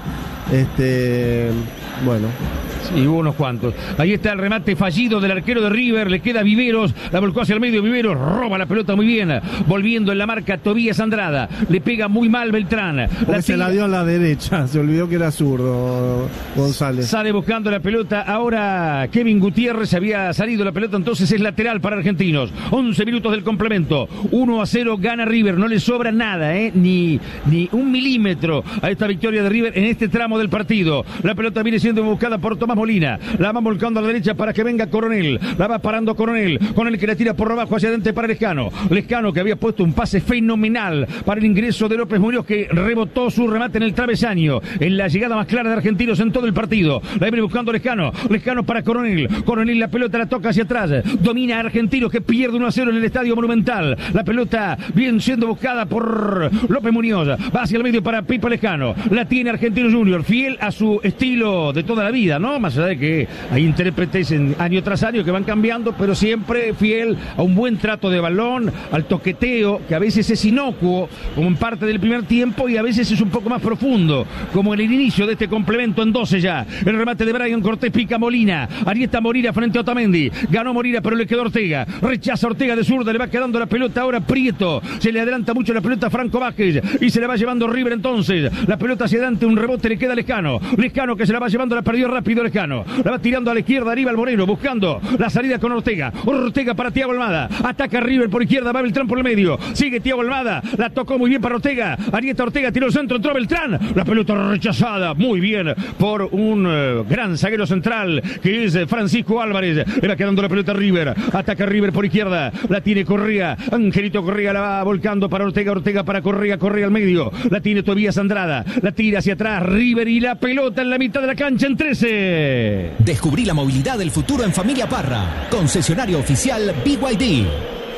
[SPEAKER 3] este... bueno...
[SPEAKER 2] Y hubo unos cuantos. Ahí está el remate fallido del arquero de River. Le queda Viveros. La volcó hacia el medio. Viveros roba la pelota muy bien. Volviendo en la marca Tobías Andrada. Le pega muy mal Beltrán.
[SPEAKER 3] La se la dio a la derecha. Se olvidó que era zurdo González.
[SPEAKER 2] Sale buscando la pelota. Ahora Kevin Gutiérrez había salido la pelota. Entonces es lateral para Argentinos. once minutos del complemento. uno a cero gana River. No le sobra nada, ¿eh? Ni, ni un milímetro a esta victoria de River en este tramo del partido. La pelota viene siendo buscada por Tomás Molina, la va volcando a la derecha para que venga Coronel, la va parando Coronel, Coronel que la tira por abajo hacia adelante para Lescano, Lescano que había puesto un pase fenomenal para el ingreso de López Muñoz, que rebotó su remate en el travesaño, en la llegada más clara de Argentinos en todo el partido. La viene buscando Lescano, Lescano para Coronel, Coronel la pelota la toca hacia atrás, domina a Argentinos que pierde uno a cero en el Estadio Monumental, la pelota bien siendo buscada por López Muñoz, va hacia el medio para Pipa Lescano, la tiene Argentinos Junior, fiel a su estilo de toda la vida, ¿no? Más allá de que hay intérpretes en año tras año que van cambiando, pero siempre fiel a un buen trato de balón, al toqueteo, que a veces es inocuo, como en parte del primer tiempo, y a veces es un poco más profundo, como en el inicio de este complemento en doce ya. El remate de Brian Cortés, pica Molina, ahí está Molina frente a Otamendi, ganó Molina pero le quedó Ortega, rechaza Ortega de zurda, le va quedando la pelota ahora Prieto, se le adelanta mucho la pelota a Franco Vázquez, y se la va llevando River entonces, la pelota hacia adelante, un rebote le queda a Lescano, Lescano que se la va llevando, la perdió rápido Lescano, la va tirando a la izquierda Aníbal Moreno, buscando la salida con Ortega, Ortega para Thiago Almada, ataca River por izquierda, va Beltrán por el medio, sigue Thiago Almada, la tocó muy bien para Ortega, ahí está Ortega, tiró el centro, entró Beltrán, la pelota rechazada, muy bien por un uh, gran zaguero central, que es Francisco Álvarez, le va quedando la pelota a River, ataca River por izquierda, la tiene Correa, Angelito Correa la va volcando para Ortega, Ortega para Correa, Correa al medio, la tiene Tobías Andrada, la tira hacia atrás, River y la pelota en la mitad de la cancha en trece.
[SPEAKER 7] Descubrí la movilidad del futuro en Familia Parra. Concesionario oficial B Y D.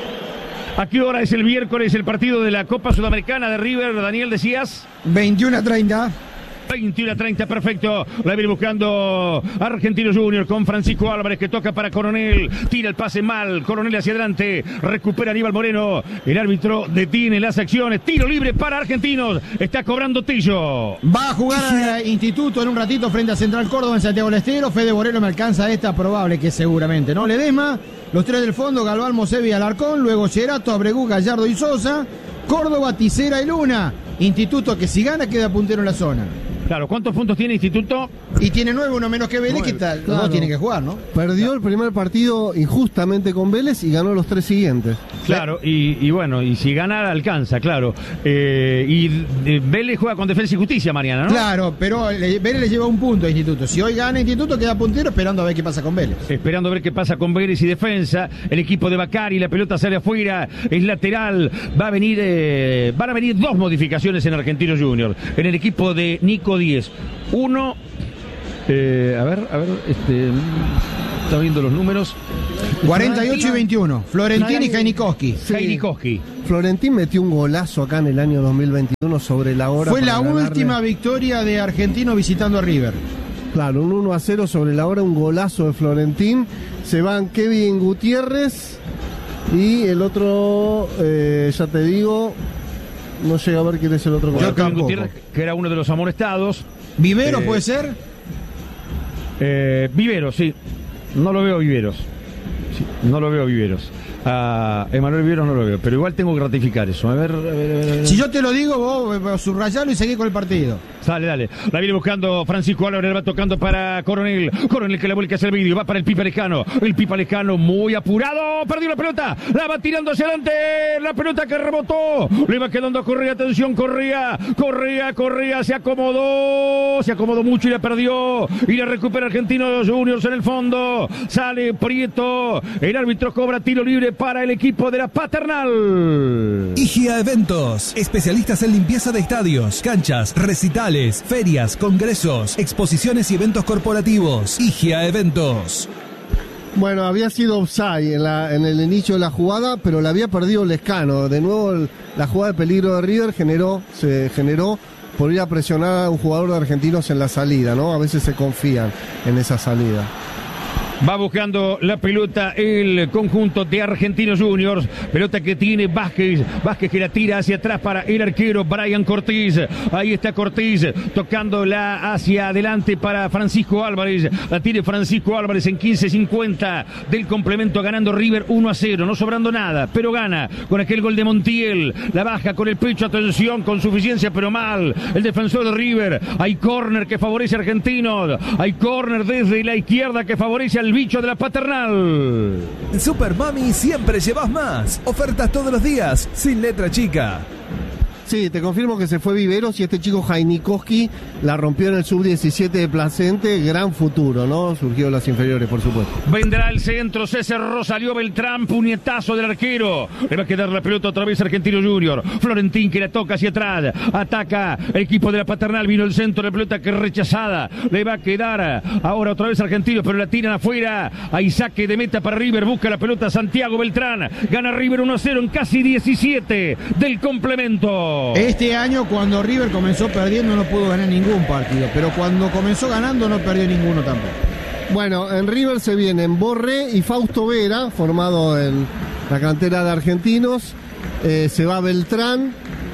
[SPEAKER 2] ¿A qué hora es el miércoles el partido de la Copa Sudamericana de River? Daniel, decías.
[SPEAKER 1] veintiuno a treinta.
[SPEAKER 2] veintiuno a treinta, perfecto. La viene buscando Argentinos Junior con Francisco Álvarez que toca para Coronel. Tira el pase mal. Coronel hacia adelante. Recupera Aníbal Moreno. El árbitro detiene las acciones. Tiro libre para Argentinos. Está cobrando Tillo.
[SPEAKER 1] Va a jugar al Instituto en un ratito frente a Central Córdoba en Santiago del Estero. Fede Borelo me alcanza esta, probable que seguramente, ¿no? Ledesma, los tres del fondo, Galván, Mosevi y Alarcón. Luego Cherato, Abregú, Gallardo y Sosa. Córdoba, Ticera y Luna. Instituto que si gana queda puntero en la zona.
[SPEAKER 2] Claro, ¿cuántos puntos tiene Instituto?
[SPEAKER 1] Y tiene nueve, uno menos que Vélez, que tal,
[SPEAKER 3] claro.
[SPEAKER 1] no tiene que jugar, ¿no?
[SPEAKER 3] Perdió el primer partido injustamente con Vélez y ganó los tres siguientes.
[SPEAKER 2] Claro, y, y bueno, y si gana alcanza, claro. Eh, y eh, Vélez juega con Defensa y Justicia mañana, ¿no?
[SPEAKER 1] Claro, pero le, Vélez le lleva un punto a Instituto. Si hoy gana Instituto, queda puntero esperando a ver qué pasa con Vélez.
[SPEAKER 2] Esperando a ver qué pasa con Vélez y Defensa. El equipo de Bacari, la pelota sale afuera, es lateral. Va a venir, eh, van a venir dos modificaciones en Argentinos Juniors. En el equipo de Nico Díez. Uno, eh, a ver, a ver, este, está viendo los números.
[SPEAKER 1] cuarenta y ocho y veintiuno. Florentín y Jainikowski.
[SPEAKER 3] Sí.
[SPEAKER 2] Jainikowski.
[SPEAKER 3] Florentín metió un golazo acá en el año dos mil veintiuno sobre la hora.
[SPEAKER 1] Fue la
[SPEAKER 3] ganarle.
[SPEAKER 1] última victoria de Argentino visitando a River.
[SPEAKER 3] Claro, un uno a cero sobre la hora, un golazo de Florentín. Se van Kevin Gutiérrez y el otro, eh, ya te digo, no llega a ver quién es el otro.
[SPEAKER 2] Yo Kevin Gutiérrez, que era uno de los amonestados.
[SPEAKER 1] ¿Vivero
[SPEAKER 2] eh,
[SPEAKER 1] puede ser?
[SPEAKER 2] Eh, Viveros, sí. No lo veo Viveros. Sí, no lo veo Viveros. A Emanuel Viveros no lo veo, pero igual tengo que ratificar eso. A ver, a ver, a ver, a ver.
[SPEAKER 1] Si yo te lo digo, vos subrayalo y seguí con el partido.
[SPEAKER 2] Dale, dale. La viene buscando Francisco Álvarez, va tocando para Coronel. Coronel que le vuelca hacia el vídeo. Va para el Pipa Lescano. El Pipa Lescano muy apurado. Perdió la pelota. La va tirando hacia adelante. La pelota que rebotó. Le va quedando a Correa. Atención, Correa. Correa, Correa. Se acomodó. Se acomodó mucho y la perdió. Y la recupera Argentinos Juniors en el fondo. Sale Prieto. El árbitro cobra tiro libre para el equipo de la Paternal.
[SPEAKER 6] I G A Eventos. Especialistas en limpieza de estadios, canchas, recitales, ferias, congresos, exposiciones y eventos corporativos. I G A Eventos.
[SPEAKER 3] Bueno, había sido offside en, la, en el inicio de la jugada, pero la había perdido Lescano. De nuevo, el, la jugada de peligro de River generó, se generó por ir a presionar a un jugador de Argentinos en la salida, ¿no? A veces se confían en esa salida.
[SPEAKER 2] Va buscando la pelota el conjunto de Argentinos Juniors. Pelota que tiene Vázquez. Vázquez que la tira hacia atrás para el arquero Brian Cortés. Ahí está Cortés tocándola hacia adelante para Francisco Álvarez. La tiene Francisco Álvarez en quince cincuenta del complemento, ganando River uno a cero. No sobrando nada, pero gana con aquel gol de Montiel. La baja con el pecho, atención, con suficiencia, pero mal. El defensor de River. Hay córner que favorece a Argentinos. Hay córner desde la izquierda que favorece al el bicho de la Paternal.
[SPEAKER 6] En Super Mami siempre llevas más. Ofertas todos los días, sin letra chica.
[SPEAKER 3] Sí, te confirmo que se fue Viveros y este chico Jainikowski la rompió en el sub diecisiete de Placente. Gran futuro, ¿no? Surgió de las inferiores, por supuesto.
[SPEAKER 2] Vendrá el centro, César Rosario Beltrán, puñetazo del arquero. Le va a quedar la pelota otra vez Argentino Junior. Florentín que la toca hacia atrás. Ataca el equipo de la Paternal. Vino el centro, la pelota que es rechazada. Le va a quedar ahora otra vez Argentinos, pero la tiran afuera. Hay saque de meta para River. Busca la pelota Santiago Beltrán. Gana River uno a cero en casi diecisiete del complemento.
[SPEAKER 1] Este año, cuando River comenzó perdiendo, no pudo ganar ningún partido, pero cuando comenzó ganando no perdió ninguno tampoco.
[SPEAKER 3] Bueno, en River se vienen Borré y Fausto Vera, formado en la cantera de Argentinos. Eh, se va Beltrán,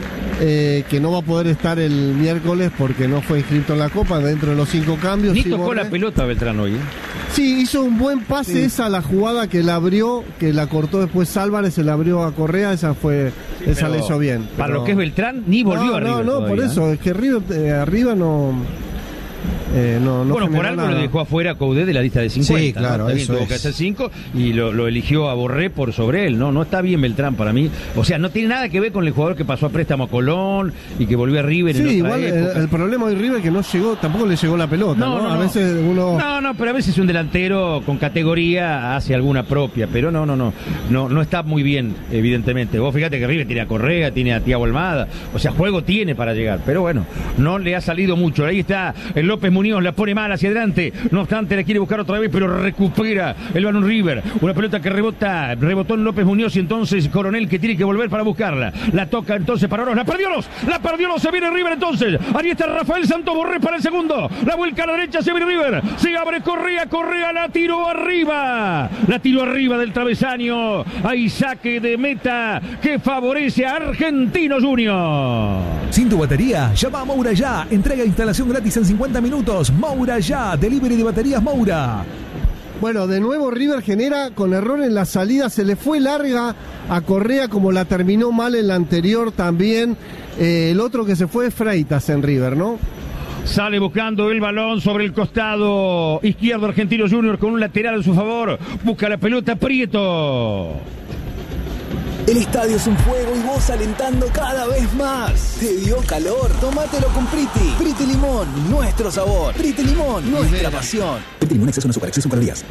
[SPEAKER 3] eh, que no va a poder estar el miércoles porque no fue inscrito en la Copa, dentro de los cinco cambios.
[SPEAKER 2] Ni
[SPEAKER 3] sí,
[SPEAKER 2] tocó
[SPEAKER 3] Borré.
[SPEAKER 2] la pelota Beltrán hoy, ¿eh?
[SPEAKER 3] Sí, hizo un buen pase, sí. Esa la jugada que la abrió, que la cortó después Álvarez, se la abrió a Correa, esa fue, sí, esa le hizo bien.
[SPEAKER 2] Para
[SPEAKER 3] pero...
[SPEAKER 2] lo que es Beltrán, ni volvió
[SPEAKER 3] no,
[SPEAKER 2] a River.
[SPEAKER 3] No, no,
[SPEAKER 2] todavía,
[SPEAKER 3] por eso,
[SPEAKER 2] ¿eh?
[SPEAKER 3] es que River eh, arriba no... Eh, no, no
[SPEAKER 2] bueno, por algo
[SPEAKER 3] nada.
[SPEAKER 2] le dejó afuera a Coudet de la lista de cincuenta.
[SPEAKER 1] Sí, claro,
[SPEAKER 2] ¿no? También
[SPEAKER 1] eso
[SPEAKER 2] tuvo
[SPEAKER 1] es.
[SPEAKER 2] que hacer cinco y lo, lo eligió a Borré por sobre él. No, no está bien Beltrán para mí. O sea, no tiene nada que ver con el jugador que pasó a préstamo a Colón y que volvió a River.
[SPEAKER 3] Sí,
[SPEAKER 2] en otra
[SPEAKER 3] igual el,
[SPEAKER 2] época.
[SPEAKER 3] el problema de River es que no llegó, tampoco le llegó la pelota, ¿no?
[SPEAKER 2] No, no,
[SPEAKER 3] a
[SPEAKER 2] no.
[SPEAKER 3] veces uno...
[SPEAKER 2] No, no, pero a veces un delantero con categoría hace alguna propia, pero no, no, no, no, no está muy bien, evidentemente. Vos fíjate que River tiene a Correa, tiene a Thiago Almada, o sea, juego tiene para llegar, pero bueno, no le ha salido mucho. Ahí está el López Muñoz, la pone mal hacia adelante, no obstante la quiere buscar otra vez, pero recupera el balón River, una pelota que rebota, rebotó en López Muñoz y entonces Coronel que tiene que volver para buscarla, la toca entonces para Oroz, la perdió Oroz, la perdió Oroz, se viene River entonces, ahí está Rafael Santos Borré para el segundo, la vuelca a la derecha, se viene River, se abre Correa, Correa la tiró arriba, la tiró arriba del travesaño, hay saque de meta que favorece a Argentinos Juniors.
[SPEAKER 6] Sin tu batería, llama a Moura Ya. Entrega e instalación gratis en cincuenta minutos. Moura Ya, delivery de baterías Moura.
[SPEAKER 3] Bueno, de nuevo River genera con error en la salida, se le fue larga a Correa como la terminó mal en la anterior también. Eh, el otro que se fue es Freitas en River, ¿no?
[SPEAKER 2] Sale buscando el balón sobre el costado izquierdo Argentino Juniors con un lateral a su favor. Busca la pelota Prieto.
[SPEAKER 9] El estadio es un fuego y vos alentando cada vez más. ¿Te dio calor? Tómatelo con Priti. Priti Limón, nuestro sabor. Priti Limón, nuestra pasión.
[SPEAKER 7] Priti Limón, exceso en azúcar, exceso en calorías.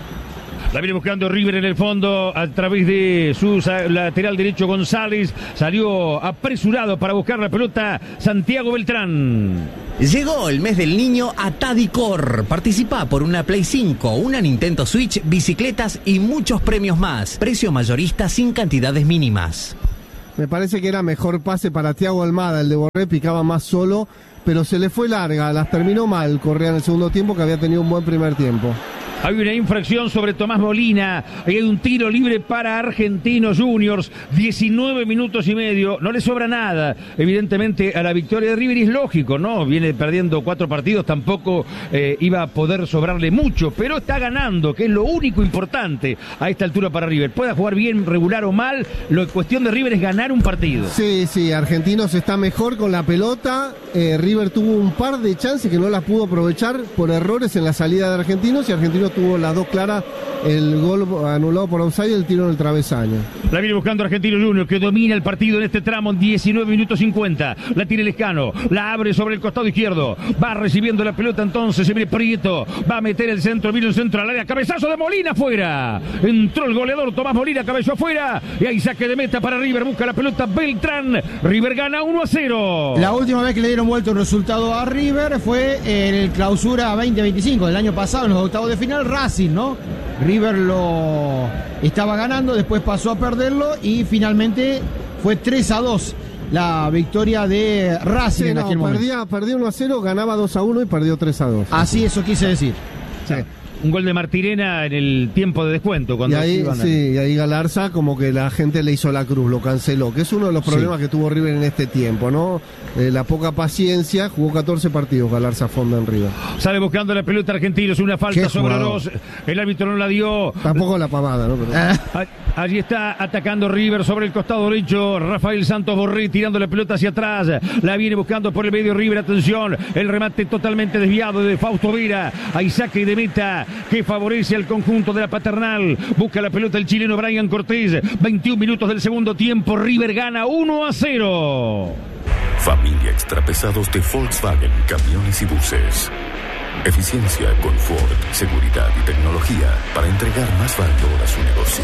[SPEAKER 2] La viene buscando River en el fondo a través de su lateral derecho González. Salió apresurado para buscar la pelota Santiago Beltrán.
[SPEAKER 8] Llegó el mes del niño a Tadicor. Participa por una Play cinco, una Nintendo Switch, bicicletas y muchos premios más. Precio mayorista sin cantidades mínimas.
[SPEAKER 3] Me parece que era mejor pase para Thiago Almada. El de Borré picaba más solo, pero se le fue larga. Las terminó mal Correa en el segundo tiempo, que había tenido un buen primer tiempo.
[SPEAKER 2] Hay una infracción sobre Tomás Molina. Hay un tiro libre para Argentinos Juniors. diecinueve minutos y medio. No le sobra nada, evidentemente, a la victoria de River. Y es lógico, ¿no? Viene perdiendo cuatro partidos. Tampoco eh, iba a poder sobrarle mucho. Pero está ganando, que es lo único importante a esta altura para River. Pueda jugar bien, regular o mal. Lo cuestión de River es ganar un partido.
[SPEAKER 3] Sí, sí. Argentinos está mejor con la pelota. Eh, River tuvo un par de chances que no las pudo aprovechar por errores en la salida de Argentinos. Y Argentinos tuvo las dos claras, el gol anulado por offside y el tiro en el travesaño.
[SPEAKER 2] La viene buscando Argentino Juniors, que domina el partido en este tramo en diecinueve minutos cincuenta. La tiene Lescano, la abre sobre el costado izquierdo. Va recibiendo la pelota entonces, se viene Prieto. Va a meter el centro, viene el centro al área. Cabezazo de Molina afuera. Entró el goleador Tomás Molina, cabezó afuera. Y hay saque de meta para River. Busca la pelota Beltrán. River gana uno a cero.
[SPEAKER 1] La última vez que le dieron vuelta un resultado a River fue en el Clausura veinte veinticinco del año pasado, en los octavos de final. Racing, ¿no? River lo estaba ganando, después pasó a perderlo y finalmente fue tres a dos la victoria de Racing
[SPEAKER 3] sí,
[SPEAKER 1] en
[SPEAKER 3] no,
[SPEAKER 1] aquel momento.
[SPEAKER 3] Perdía, perdía uno a cero, ganaba dos a uno y perdió tres a dos.
[SPEAKER 1] Así eso quise decir.
[SPEAKER 3] Sí.
[SPEAKER 2] Un gol de Martirena en el tiempo de descuento. Cuando
[SPEAKER 3] y ahí,
[SPEAKER 2] iban a...
[SPEAKER 3] sí, y ahí Galarza como que la gente le hizo la cruz, lo canceló, que es uno de los problemas sí. que tuvo River en este tiempo, ¿no? Eh, la poca paciencia, jugó catorce partidos Galarza a fondo en River.
[SPEAKER 2] Sale buscando la pelota Argentinos, una falta sobre dos, el árbitro no la dio.
[SPEAKER 3] Tampoco la pavada, ¿no? Pero...
[SPEAKER 2] Allí está atacando River sobre el costado derecho, Rafael Santos Borré tirando la pelota hacia atrás, la viene buscando por el medio River, atención, el remate totalmente desviado de Fausto Vera, hay saque de meta que favorece al conjunto de la Paternal, busca la pelota el chileno Brian Cortés, veintiún minutos del segundo tiempo, River gana uno a cero.
[SPEAKER 10] Familia Extrapesados de Volkswagen, camiones y buses. Eficiencia, confort, seguridad y tecnología para entregar más valor a su negocio.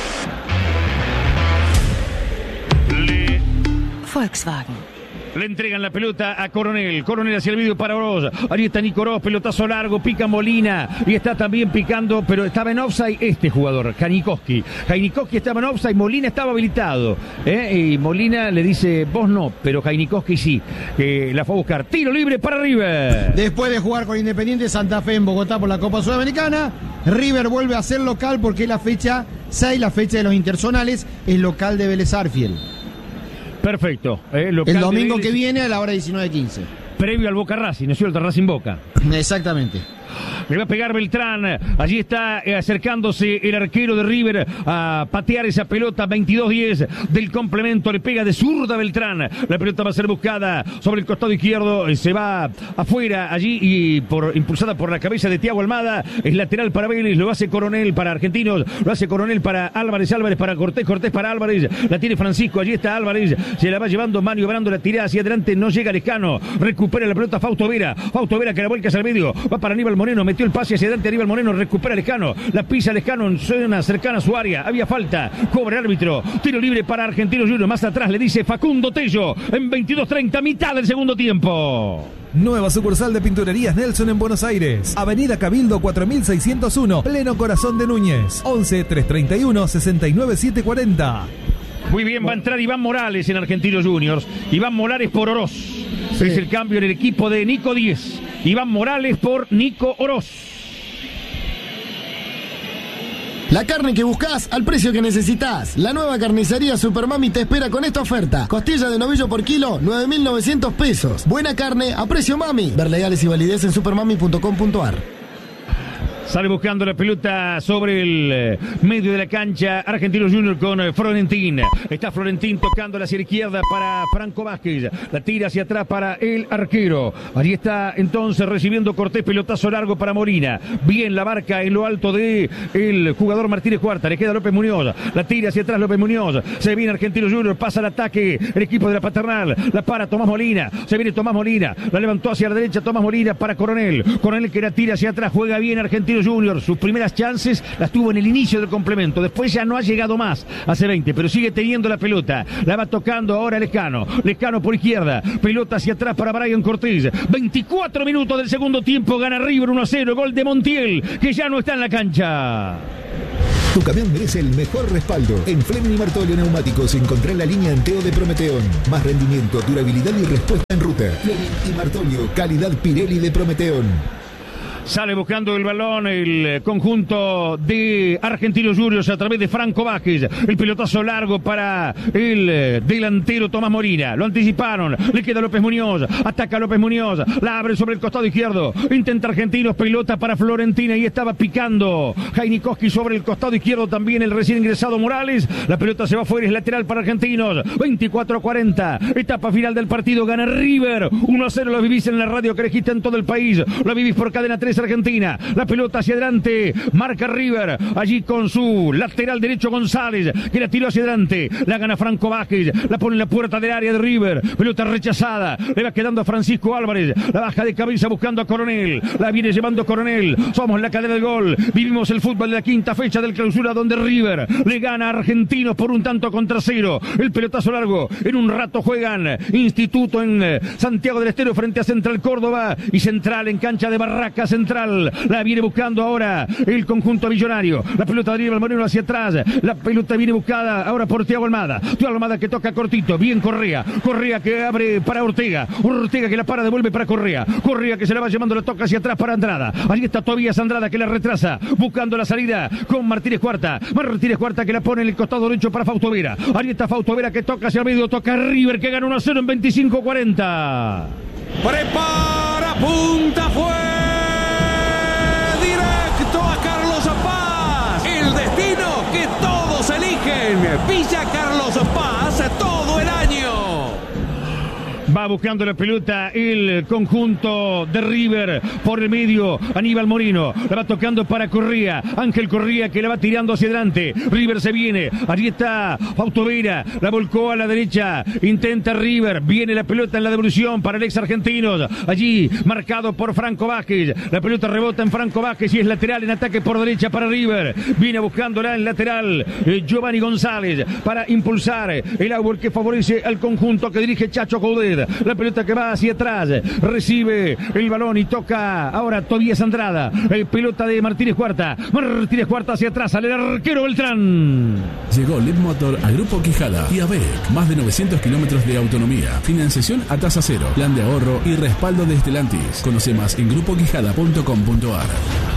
[SPEAKER 2] Le...
[SPEAKER 17] Volkswagen.
[SPEAKER 2] Le entregan la pelota a Coronel. Coronel hacia el medio para Oroz. Ahí está Nico Oroz, pelotazo largo, pica Molina. Y está también picando, pero estaba en offside este jugador, Janikowski. Janikowski estaba en offside, Molina estaba habilitado. ¿eh? Y Molina le dice, vos no, pero Janikowski sí. Que la fue a buscar. Tiro libre para River.
[SPEAKER 1] Después de jugar con Independiente Santa Fe en Bogotá por la Copa Sudamericana, River vuelve a ser local porque es la fecha seis, la fecha de los interzonales, es local de Vélez Arfiel.
[SPEAKER 2] Perfecto. Eh,
[SPEAKER 1] el domingo que viene a la hora diecinueve quince.
[SPEAKER 2] Previo al Boca Racing, ¿no es cierto? Racing Boca.
[SPEAKER 1] Exactamente.
[SPEAKER 2] Le va a pegar Beltrán. Allí está eh, acercándose el arquero de River a patear esa pelota. veintidós diez del complemento. Le pega de zurda Beltrán. La pelota va a ser buscada sobre el costado izquierdo. Se va afuera allí y por impulsada por la cabeza de Thiago Almada. Es lateral para Vélez. Lo hace Coronel para Argentinos. Lo hace Coronel para Álvarez. Álvarez para Cortés. Cortés para Álvarez. La tiene Francisco. Allí está Álvarez. Se la va llevando, maniobrando la tirada hacia adelante. No llega Lescano. Recupera la pelota Fausto Vera. Fausto Vera que la vuelca hacia el medio. Va para Aníbal Moreno. Metió el pase hacia adelante. Aníbal Moreno recupera Lescano. La pisa Lescano en zona cercana a su área. Había falta. Cobra el árbitro. Tiro libre para Argentinos Juniors. Más atrás le dice Facundo Tello. En veintidós treinta, mitad del segundo tiempo.
[SPEAKER 6] Nueva sucursal de Pinturerías Nelson en Buenos Aires. Avenida Cabildo cuatro mil seiscientos uno. Pleno Corazón de Núñez. once, trescientos treinta y uno, sesenta y nueve, setecientos cuarenta.
[SPEAKER 2] Muy bien, va a entrar Iván Morales en Argentinos Juniors. Iván Morales por Oroz. Sí. Es el cambio en el equipo de Nico Díez. Iván Morales por Nico Oroz.
[SPEAKER 11] La carne que buscas al precio que necesitas. La nueva carnicería Supermami te espera con esta oferta. Costilla de novillo por kilo, nueve mil novecientos pesos. Buena carne a precio mami. Ver legales y validez en supermami punto com punto ar.
[SPEAKER 2] Sale buscando la pelota sobre el eh, medio de la cancha Argentinos Juniors con eh, Florentín. Está Florentín tocando hacia la izquierda para Franco Vázquez. La tira hacia atrás para el arquero. Allí está entonces recibiendo Cortés, pelotazo largo para Molina. Bien la marca en lo alto de el jugador Martínez Cuarta. Le queda López Muñoz. La tira hacia atrás López Muñoz. Se viene Argentinos Juniors. Pasa el ataque el equipo de la Paternal. La para Tomás Molina. Se viene Tomás Molina. La levantó hacia la derecha Tomás Molina para Coronel. Coronel que la tira hacia atrás. Juega bien Argentinos Juniors. Sus primeras chances las tuvo en el inicio del complemento. Después ya no ha llegado más. Hace veinte, pero sigue teniendo la pelota. La va tocando ahora Lescano. Lescano por izquierda. Pelota hacia atrás para Brian Cortés. veinticuatro minutos del segundo tiempo. Gana River uno a cero. Gol de Montiel, que ya no está en la cancha.
[SPEAKER 13] Tu camión merece el mejor respaldo. En Fleming y Martolio Neumáticos encontrá la línea Anteo de Prometeón. Más rendimiento, durabilidad y respuesta en ruta. Fleming y Martolio, calidad Pirelli de Prometeón.
[SPEAKER 2] Sale buscando el balón el conjunto de Argentinos Juniors a través de Franco Vázquez. El pelotazo largo para el delantero Tomás Molina. Lo anticiparon. Le queda López Muñoz. Ataca López Muñoz. La abre sobre el costado izquierdo. Intenta Argentinos. Pelota para Florentina. Y estaba picando Jainikoski sobre el costado izquierdo. También el recién ingresado Morales. La pelota se va fuera. Es lateral para Argentinos. veinticuatro a cuarenta. Etapa final del partido. Gana River. uno a cero. Lo vivís en la radio que elegiste en todo el país. Lo vivís por Cadena tres Argentina. La pelota hacia adelante. Marca River. Allí con su lateral derecho González, que la tiró hacia adelante. La gana Franco Vázquez. La pone en la puerta del área de River. Pelota rechazada. Le va quedando a Francisco Álvarez. La baja de cabeza buscando a Coronel. La viene llevando Coronel. Somos la cadena del gol. Vivimos el fútbol de la quinta fecha del clausura, donde River le gana a Argentinos por un tanto contra cero. El pelotazo largo. En un rato juegan Instituto en Santiago del Estero frente a Central Córdoba. Y Central en cancha de Barracas. Central la viene buscando ahora el conjunto millonario. La pelota de Aníbal Moreno hacia atrás. La pelota viene buscada ahora por Thiago Almada. Thiago Almada que toca cortito. Bien Correa. Correa que abre para Ortega. Ortega que la para, devuelve para Correa. Correa que se la va llevando, la toca hacia atrás para Andrada. Allí está Tobías Andrada que la retrasa. Buscando la salida con Martínez Cuarta. Martínez Cuarta que la pone en el costado derecho para Fausto Vera. Allí está Fausto Vera que toca hacia el medio. Toca River que gana uno a cero en veinticinco a cuarenta.
[SPEAKER 12] Prepara, punta, fue. Que todos eligen. Villa Carlos Paz todo el año.
[SPEAKER 2] Va buscando la pelota el conjunto de River por el medio. Aníbal Moreno la va tocando para Correa. Ángel Correa que la va tirando hacia adelante. River se viene. Allí está Fausto Vera. La volcó a la derecha. Intenta River. Viene la pelota en la devolución para el ex argentino. Allí marcado por Franco Vázquez. La pelota rebota en Franco Vázquez y es lateral en ataque por derecha para River. Viene buscándola en lateral eh, Giovanni González para impulsar el árbol que favorece al conjunto que dirige Chacho Coudet. La pelota que va hacia atrás. Recibe el balón y toca ahora Tobías Andrada. Eh, pelota de Martínez Cuarta. Martínez Cuarta hacia atrás. Sale el arquero Beltrán.
[SPEAKER 18] Llegó Led Motor a Grupo Quijada y a B E C. Más de novecientos kilómetros de autonomía. Financiación a tasa cero. Plan de ahorro y respaldo de Stellantis. Conoce más en grupo quijada punto com punto a r.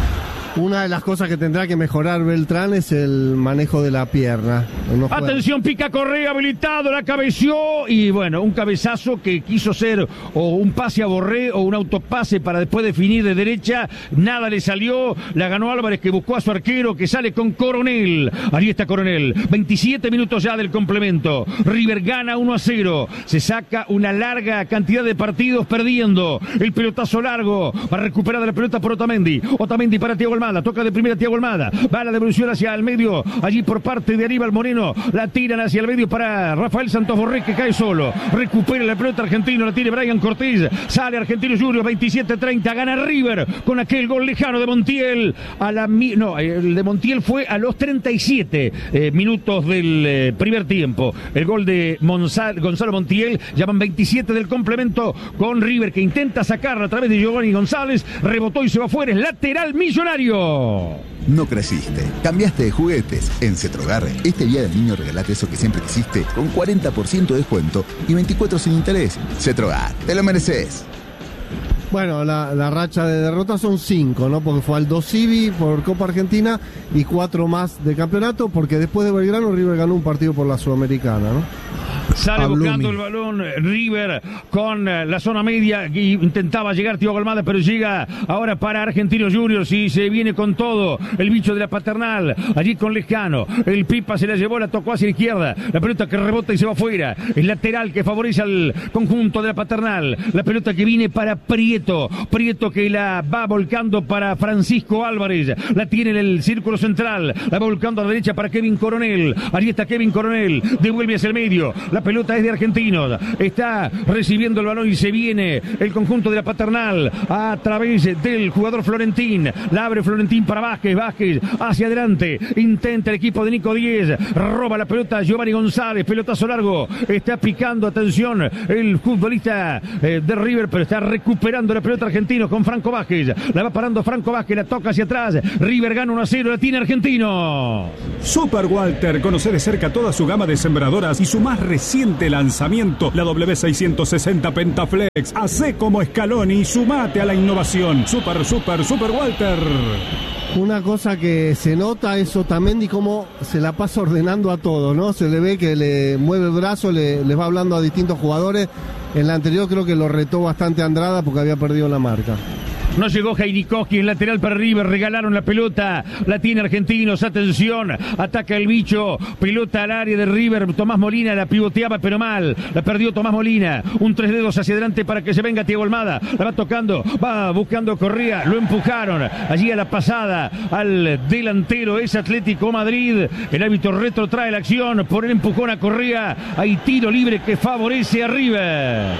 [SPEAKER 3] Una de las cosas que tendrá que mejorar Beltrán es el manejo de la pierna. No
[SPEAKER 2] Atención, pica Correa, habilitado, la cabeció y bueno, un cabezazo que quiso ser o un pase a Borré o un autopase para después definir de derecha. Nada le salió, la ganó Álvarez que buscó a su arquero que sale con Coronel. Ahí está Coronel, veintisiete minutos ya del complemento. River gana uno a cero, se saca una larga cantidad de partidos perdiendo. El pelotazo largo, va a recuperar la pelota por Otamendi. Otamendi para Thiago Almada, toca de primera Thiago Almada, va a la devolución hacia el medio, allí por parte de Aníbal Moreno, la tiran hacia el medio para Rafael Santos Borré que cae solo, recupera la pelota argentino, la tiene Brian Cortés, sale Argentinos Juniors, veintisiete treinta, gana River con aquel gol lejano de Montiel, a la no, el de Montiel fue a los treinta y siete eh, minutos del eh, primer tiempo, el gol de Monzal, Gonzalo Montiel, ya van veintisiete del complemento con River que intenta sacarla a través de Giovanni González, rebotó y se va fuera, es lateral Millonario.
[SPEAKER 14] No creciste, cambiaste de juguetes. En Cetrogar, este día del niño regalate eso que siempre quisiste con cuarenta por ciento de descuento y veinticuatro sin interés. Cetrogar, te lo mereces.
[SPEAKER 3] Bueno, la, la racha de derrotas son cinco, ¿no? Porque fue Aldo Civi por Copa Argentina y cuatro más de campeonato, porque después de Belgrano River ganó un partido por la Sudamericana, ¿no?
[SPEAKER 2] Sale
[SPEAKER 1] a
[SPEAKER 2] buscando
[SPEAKER 1] Blooming.
[SPEAKER 2] el balón River con la zona media. Y intentaba llegar Thiago Almada, pero llega ahora para Argentinos Juniors y se viene con todo. El bicho de la Paternal, allí con Lescano. El Pipa se la llevó, la tocó hacia la izquierda. La pelota que rebota y se va afuera. El lateral que favorece al conjunto de la Paternal. La pelota que viene para Prieto. Prieto que la va volcando para Francisco Álvarez. La tiene en el círculo central. La va volcando a la derecha para Kevin Coronel. Allí está Kevin Coronel. Devuelve hacia el medio. La pelota es de Argentinos. Está recibiendo el balón y se viene el conjunto de la Paternal a través del jugador Florentín. La abre Florentín para Vázquez. Vázquez hacia adelante. Intenta el equipo de Nico Díez. Roba la pelota Giovanni González. Pelotazo largo. Está picando, atención, el futbolista eh, de River, pero está recuperando la pelota Argentino con Franco Vázquez. La va parando Franco Vázquez. La toca hacia atrás. River gana uno a cero. La tiene Argentino.
[SPEAKER 15] Super Walter, conoce de cerca toda su gama de sembradoras y su más reciente lanzamiento, la W seiscientos sesenta Pentaflex. Hacé como Scaloni y sumate a la innovación. Super, super, super Walter.
[SPEAKER 3] Una cosa que se nota es Otamendi cómo se la pasa ordenando a todo, ¿no? Se le ve que le mueve el brazo, le, les va hablando a distintos jugadores. En la anterior creo que lo retó bastante Andrada porque había perdido la marca.
[SPEAKER 2] No llegó Jairikoski, en lateral para River, regalaron la pelota, la tiene Argentinos, atención, ataca el bicho, pelota al área de River, Tomás Molina la pivoteaba pero mal, la perdió Tomás Molina, un tres dedos hacia adelante para que se venga Thiago Almada, la va tocando, va buscando Correa, lo empujaron, allí a la pasada, al delantero es Atlético Madrid, el árbitro retrotrae la acción, por el empujón a Correa, hay tiro libre que favorece a River.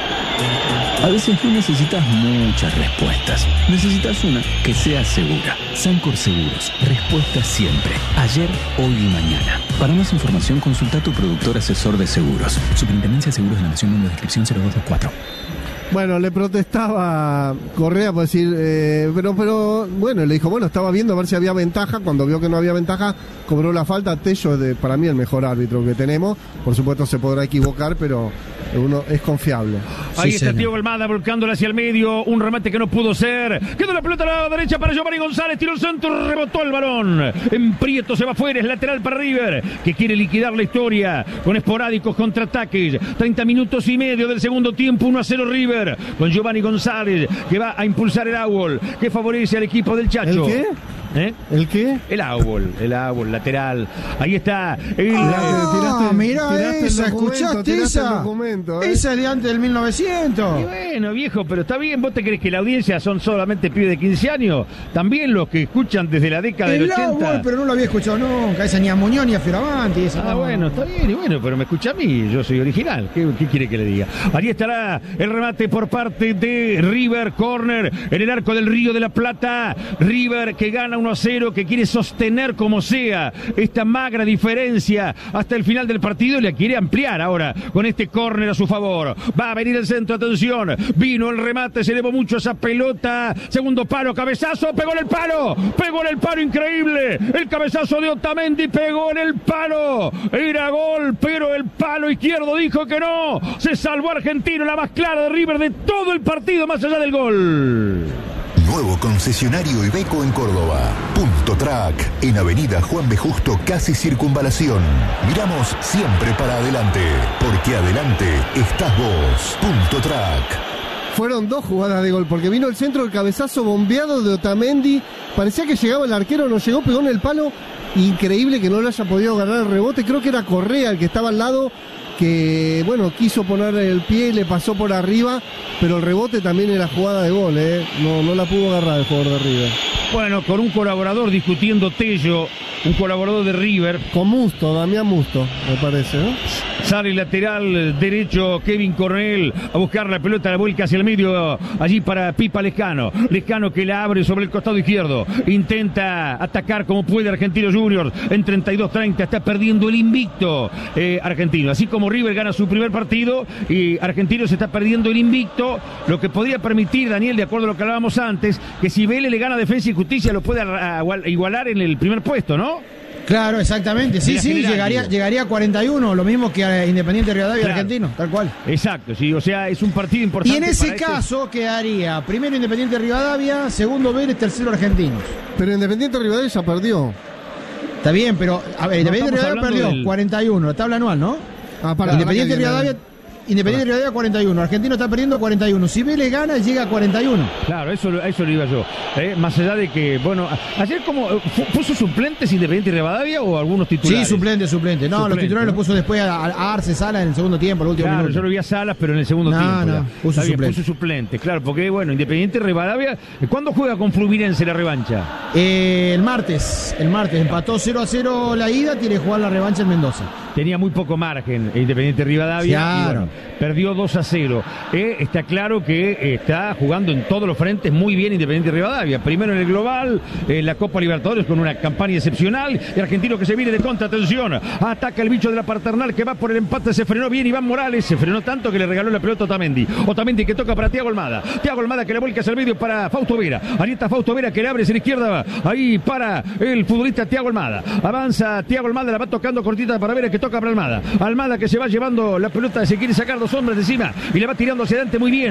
[SPEAKER 16] A veces no necesitas muchas respuestas. Necesitas una que sea segura. Sancor Seguros. Respuesta siempre. Ayer, hoy y mañana. Para más información, consulta a tu productor asesor de seguros. Superintendencia de Seguros de la Nación, número de inscripción cero dos dos cuatro.
[SPEAKER 3] Bueno, le protestaba Correa por decir, eh, pero, pero, bueno, le dijo, bueno, estaba viendo a ver si había ventaja. Cuando vio que no había ventaja, cobró la falta. Tello, de, para mí, el mejor árbitro que tenemos. Por supuesto, se podrá equivocar, pero uno es confiable.
[SPEAKER 2] Ahí
[SPEAKER 3] Sí,
[SPEAKER 2] está
[SPEAKER 3] señor.
[SPEAKER 2] Thiago Almada volcándola hacia el medio, un remate que no pudo ser. Quedó la pelota a la derecha para Giovanni González, tiró el centro, rebotó el balón. En Prieto se va afuera, es lateral para River, que quiere liquidar la historia con esporádicos contraataques. treinta minutos y medio del segundo tiempo, uno a cero River, con Giovanni González, que va a impulsar el Aubol, que favorece al equipo del Chacho.
[SPEAKER 3] ¿El qué?
[SPEAKER 2] ¿Eh?
[SPEAKER 3] ¿El qué?
[SPEAKER 2] El Aubol, el Aubol, lateral. Ahí está. El...
[SPEAKER 1] Ah, mirá esa, ¿escuchaste esa?
[SPEAKER 3] ¿eh?
[SPEAKER 1] Esa es de antes del mil novecientos.
[SPEAKER 2] Y bueno, viejo, pero está bien. ¿Vos te crees que la audiencia son solamente pibes de quince años? También los que escuchan desde la década del
[SPEAKER 1] El
[SPEAKER 2] ochenta.
[SPEAKER 1] Aubol, pero no lo había escuchado nunca. Esa ni a Muñoz ni a Fioravanti. Esa
[SPEAKER 2] Ah,
[SPEAKER 1] no.
[SPEAKER 2] bueno, está bien, y bueno, pero me escucha a mí, yo soy original. ¿Qué, qué quiere que le diga? Ahí estará el remate por parte de River, corner en el arco del Río de la Plata. River que gana uno a cero, que quiere sostener como sea esta magra diferencia hasta el final del partido y la quiere ampliar ahora con este córner a su favor. Va a venir el centro, atención, vino el remate, se elevó mucho esa pelota, segundo palo, cabezazo, pegó en el palo, pegó en el palo, increíble, el cabezazo de Otamendi pegó en el palo, era gol, pero el palo izquierdo dijo que no, se salvó Argentino, la más clara de River de todo el partido más allá del gol.
[SPEAKER 13] Nuevo concesionario Iveco en Córdoba. Punto Track, en Avenida Juan B. Justo, casi Circunvalación. Miramos siempre para adelante, porque adelante estás vos. Punto Track.
[SPEAKER 3] Fueron dos jugadas de gol, porque vino el centro, el cabezazo bombeado de Otamendi. Parecía que llegaba el arquero, no llegó, pegó en el palo. Increíble que no le haya podido agarrar el rebote. Creo que era Correa el que estaba al lado, que, bueno, quiso poner el pie y le pasó por arriba, pero el rebote también era jugada de gol, ¿eh? No, no la pudo agarrar el jugador de River.
[SPEAKER 2] Bueno, con un colaborador discutiendo Tello, un colaborador de River.
[SPEAKER 3] Con Musto, Damián Musto, me parece, ¿no?
[SPEAKER 2] Sale lateral derecho Kevin Coronel a buscar la pelota, la vuelca hacia el medio, allí para Pipa Lescano. Lescano que la abre sobre el costado izquierdo. Intenta atacar como puede Argentinos Juniors en treinta y dos treinta. Está perdiendo el invicto eh, Argentino. Así como River gana su primer partido y Argentinos está perdiendo el invicto, lo que podría permitir, Daniel, de acuerdo a lo que hablábamos antes, que si Vélez le gana Defensa y Justicia lo puede a, a, igualar en el primer puesto, ¿no?
[SPEAKER 1] Claro, exactamente. Sí, sí,
[SPEAKER 2] general,
[SPEAKER 1] llegaría,
[SPEAKER 2] digo.
[SPEAKER 1] llegaría a cuarenta y uno, lo mismo que a Independiente Rivadavia
[SPEAKER 2] Claro.
[SPEAKER 1] Argentino, tal cual.
[SPEAKER 2] Exacto, sí, o sea, es un partido importante.
[SPEAKER 1] Y en ese
[SPEAKER 2] para este-
[SPEAKER 1] caso quedaría primero Independiente Rivadavia, segundo Vélez, tercero Argentinos.
[SPEAKER 3] Pero Independiente Rivadavia ya perdió.
[SPEAKER 1] Está bien, pero a ver,
[SPEAKER 2] No
[SPEAKER 1] Independiente
[SPEAKER 2] estamos
[SPEAKER 1] Rivadavia
[SPEAKER 2] hablando
[SPEAKER 1] perdió
[SPEAKER 2] del-
[SPEAKER 1] cuarenta y uno, la tabla anual, ¿no?
[SPEAKER 3] Ah, para,
[SPEAKER 1] Independiente
[SPEAKER 3] para
[SPEAKER 1] Rivadavia. Independiente Rivadavia cuarenta y uno, Argentino está perdiendo cuarenta y uno. Si Vélez gana, llega a cuarenta y uno.
[SPEAKER 2] Claro, eso, eso lo iba yo. Eh, más allá de que, bueno, ayer como puso suplentes Independiente y Rivadavia o algunos titulares.
[SPEAKER 1] Sí, suplente, suplente. No,
[SPEAKER 2] Suplente,
[SPEAKER 1] los titulares
[SPEAKER 2] ¿no?
[SPEAKER 1] los puso después a, a Arce Sala en el segundo tiempo, el último
[SPEAKER 2] Claro,
[SPEAKER 1] minuto.
[SPEAKER 2] yo lo vi a Salas, pero en el segundo
[SPEAKER 1] No,
[SPEAKER 2] tiempo.
[SPEAKER 1] no,
[SPEAKER 2] ya.
[SPEAKER 1] puso
[SPEAKER 2] Está bien,
[SPEAKER 1] suplente.
[SPEAKER 2] puso suplente, claro, porque bueno, Independiente Rivadavia, ¿cuándo juega con Fluminense la revancha?
[SPEAKER 1] Eh, el martes, el martes empató cero a cero la ida, tiene que jugar la revancha en Mendoza.
[SPEAKER 2] Tenía muy poco margen Independiente Rivadavia.
[SPEAKER 1] Claro.
[SPEAKER 2] Y bueno, perdió dos a cero. Eh, está claro que eh, está jugando en todos los frentes muy bien Independiente Rivadavia. Primero en el global, en la Copa Libertadores con una campaña excepcional. El argentino que se viene de contra, atención. Ataca el bicho de la paternal que va por el empate. Se frenó bien Iván Morales. Se frenó tanto que le regaló la pelota a Otamendi. Otamendi que toca para Thiago Almada. Thiago Almada que la vuelca hacia el medio para Fausto Vera. Ahí está Fausto Vera que le abre hacia la izquierda. Ahí para el futbolista Thiago Almada. Avanza Thiago Almada, la va tocando cortita para Vera que toca para Almada. Almada que se va llevando la pelota, se quiere sacar dos hombres de encima y le va tirando hacia adelante muy bien.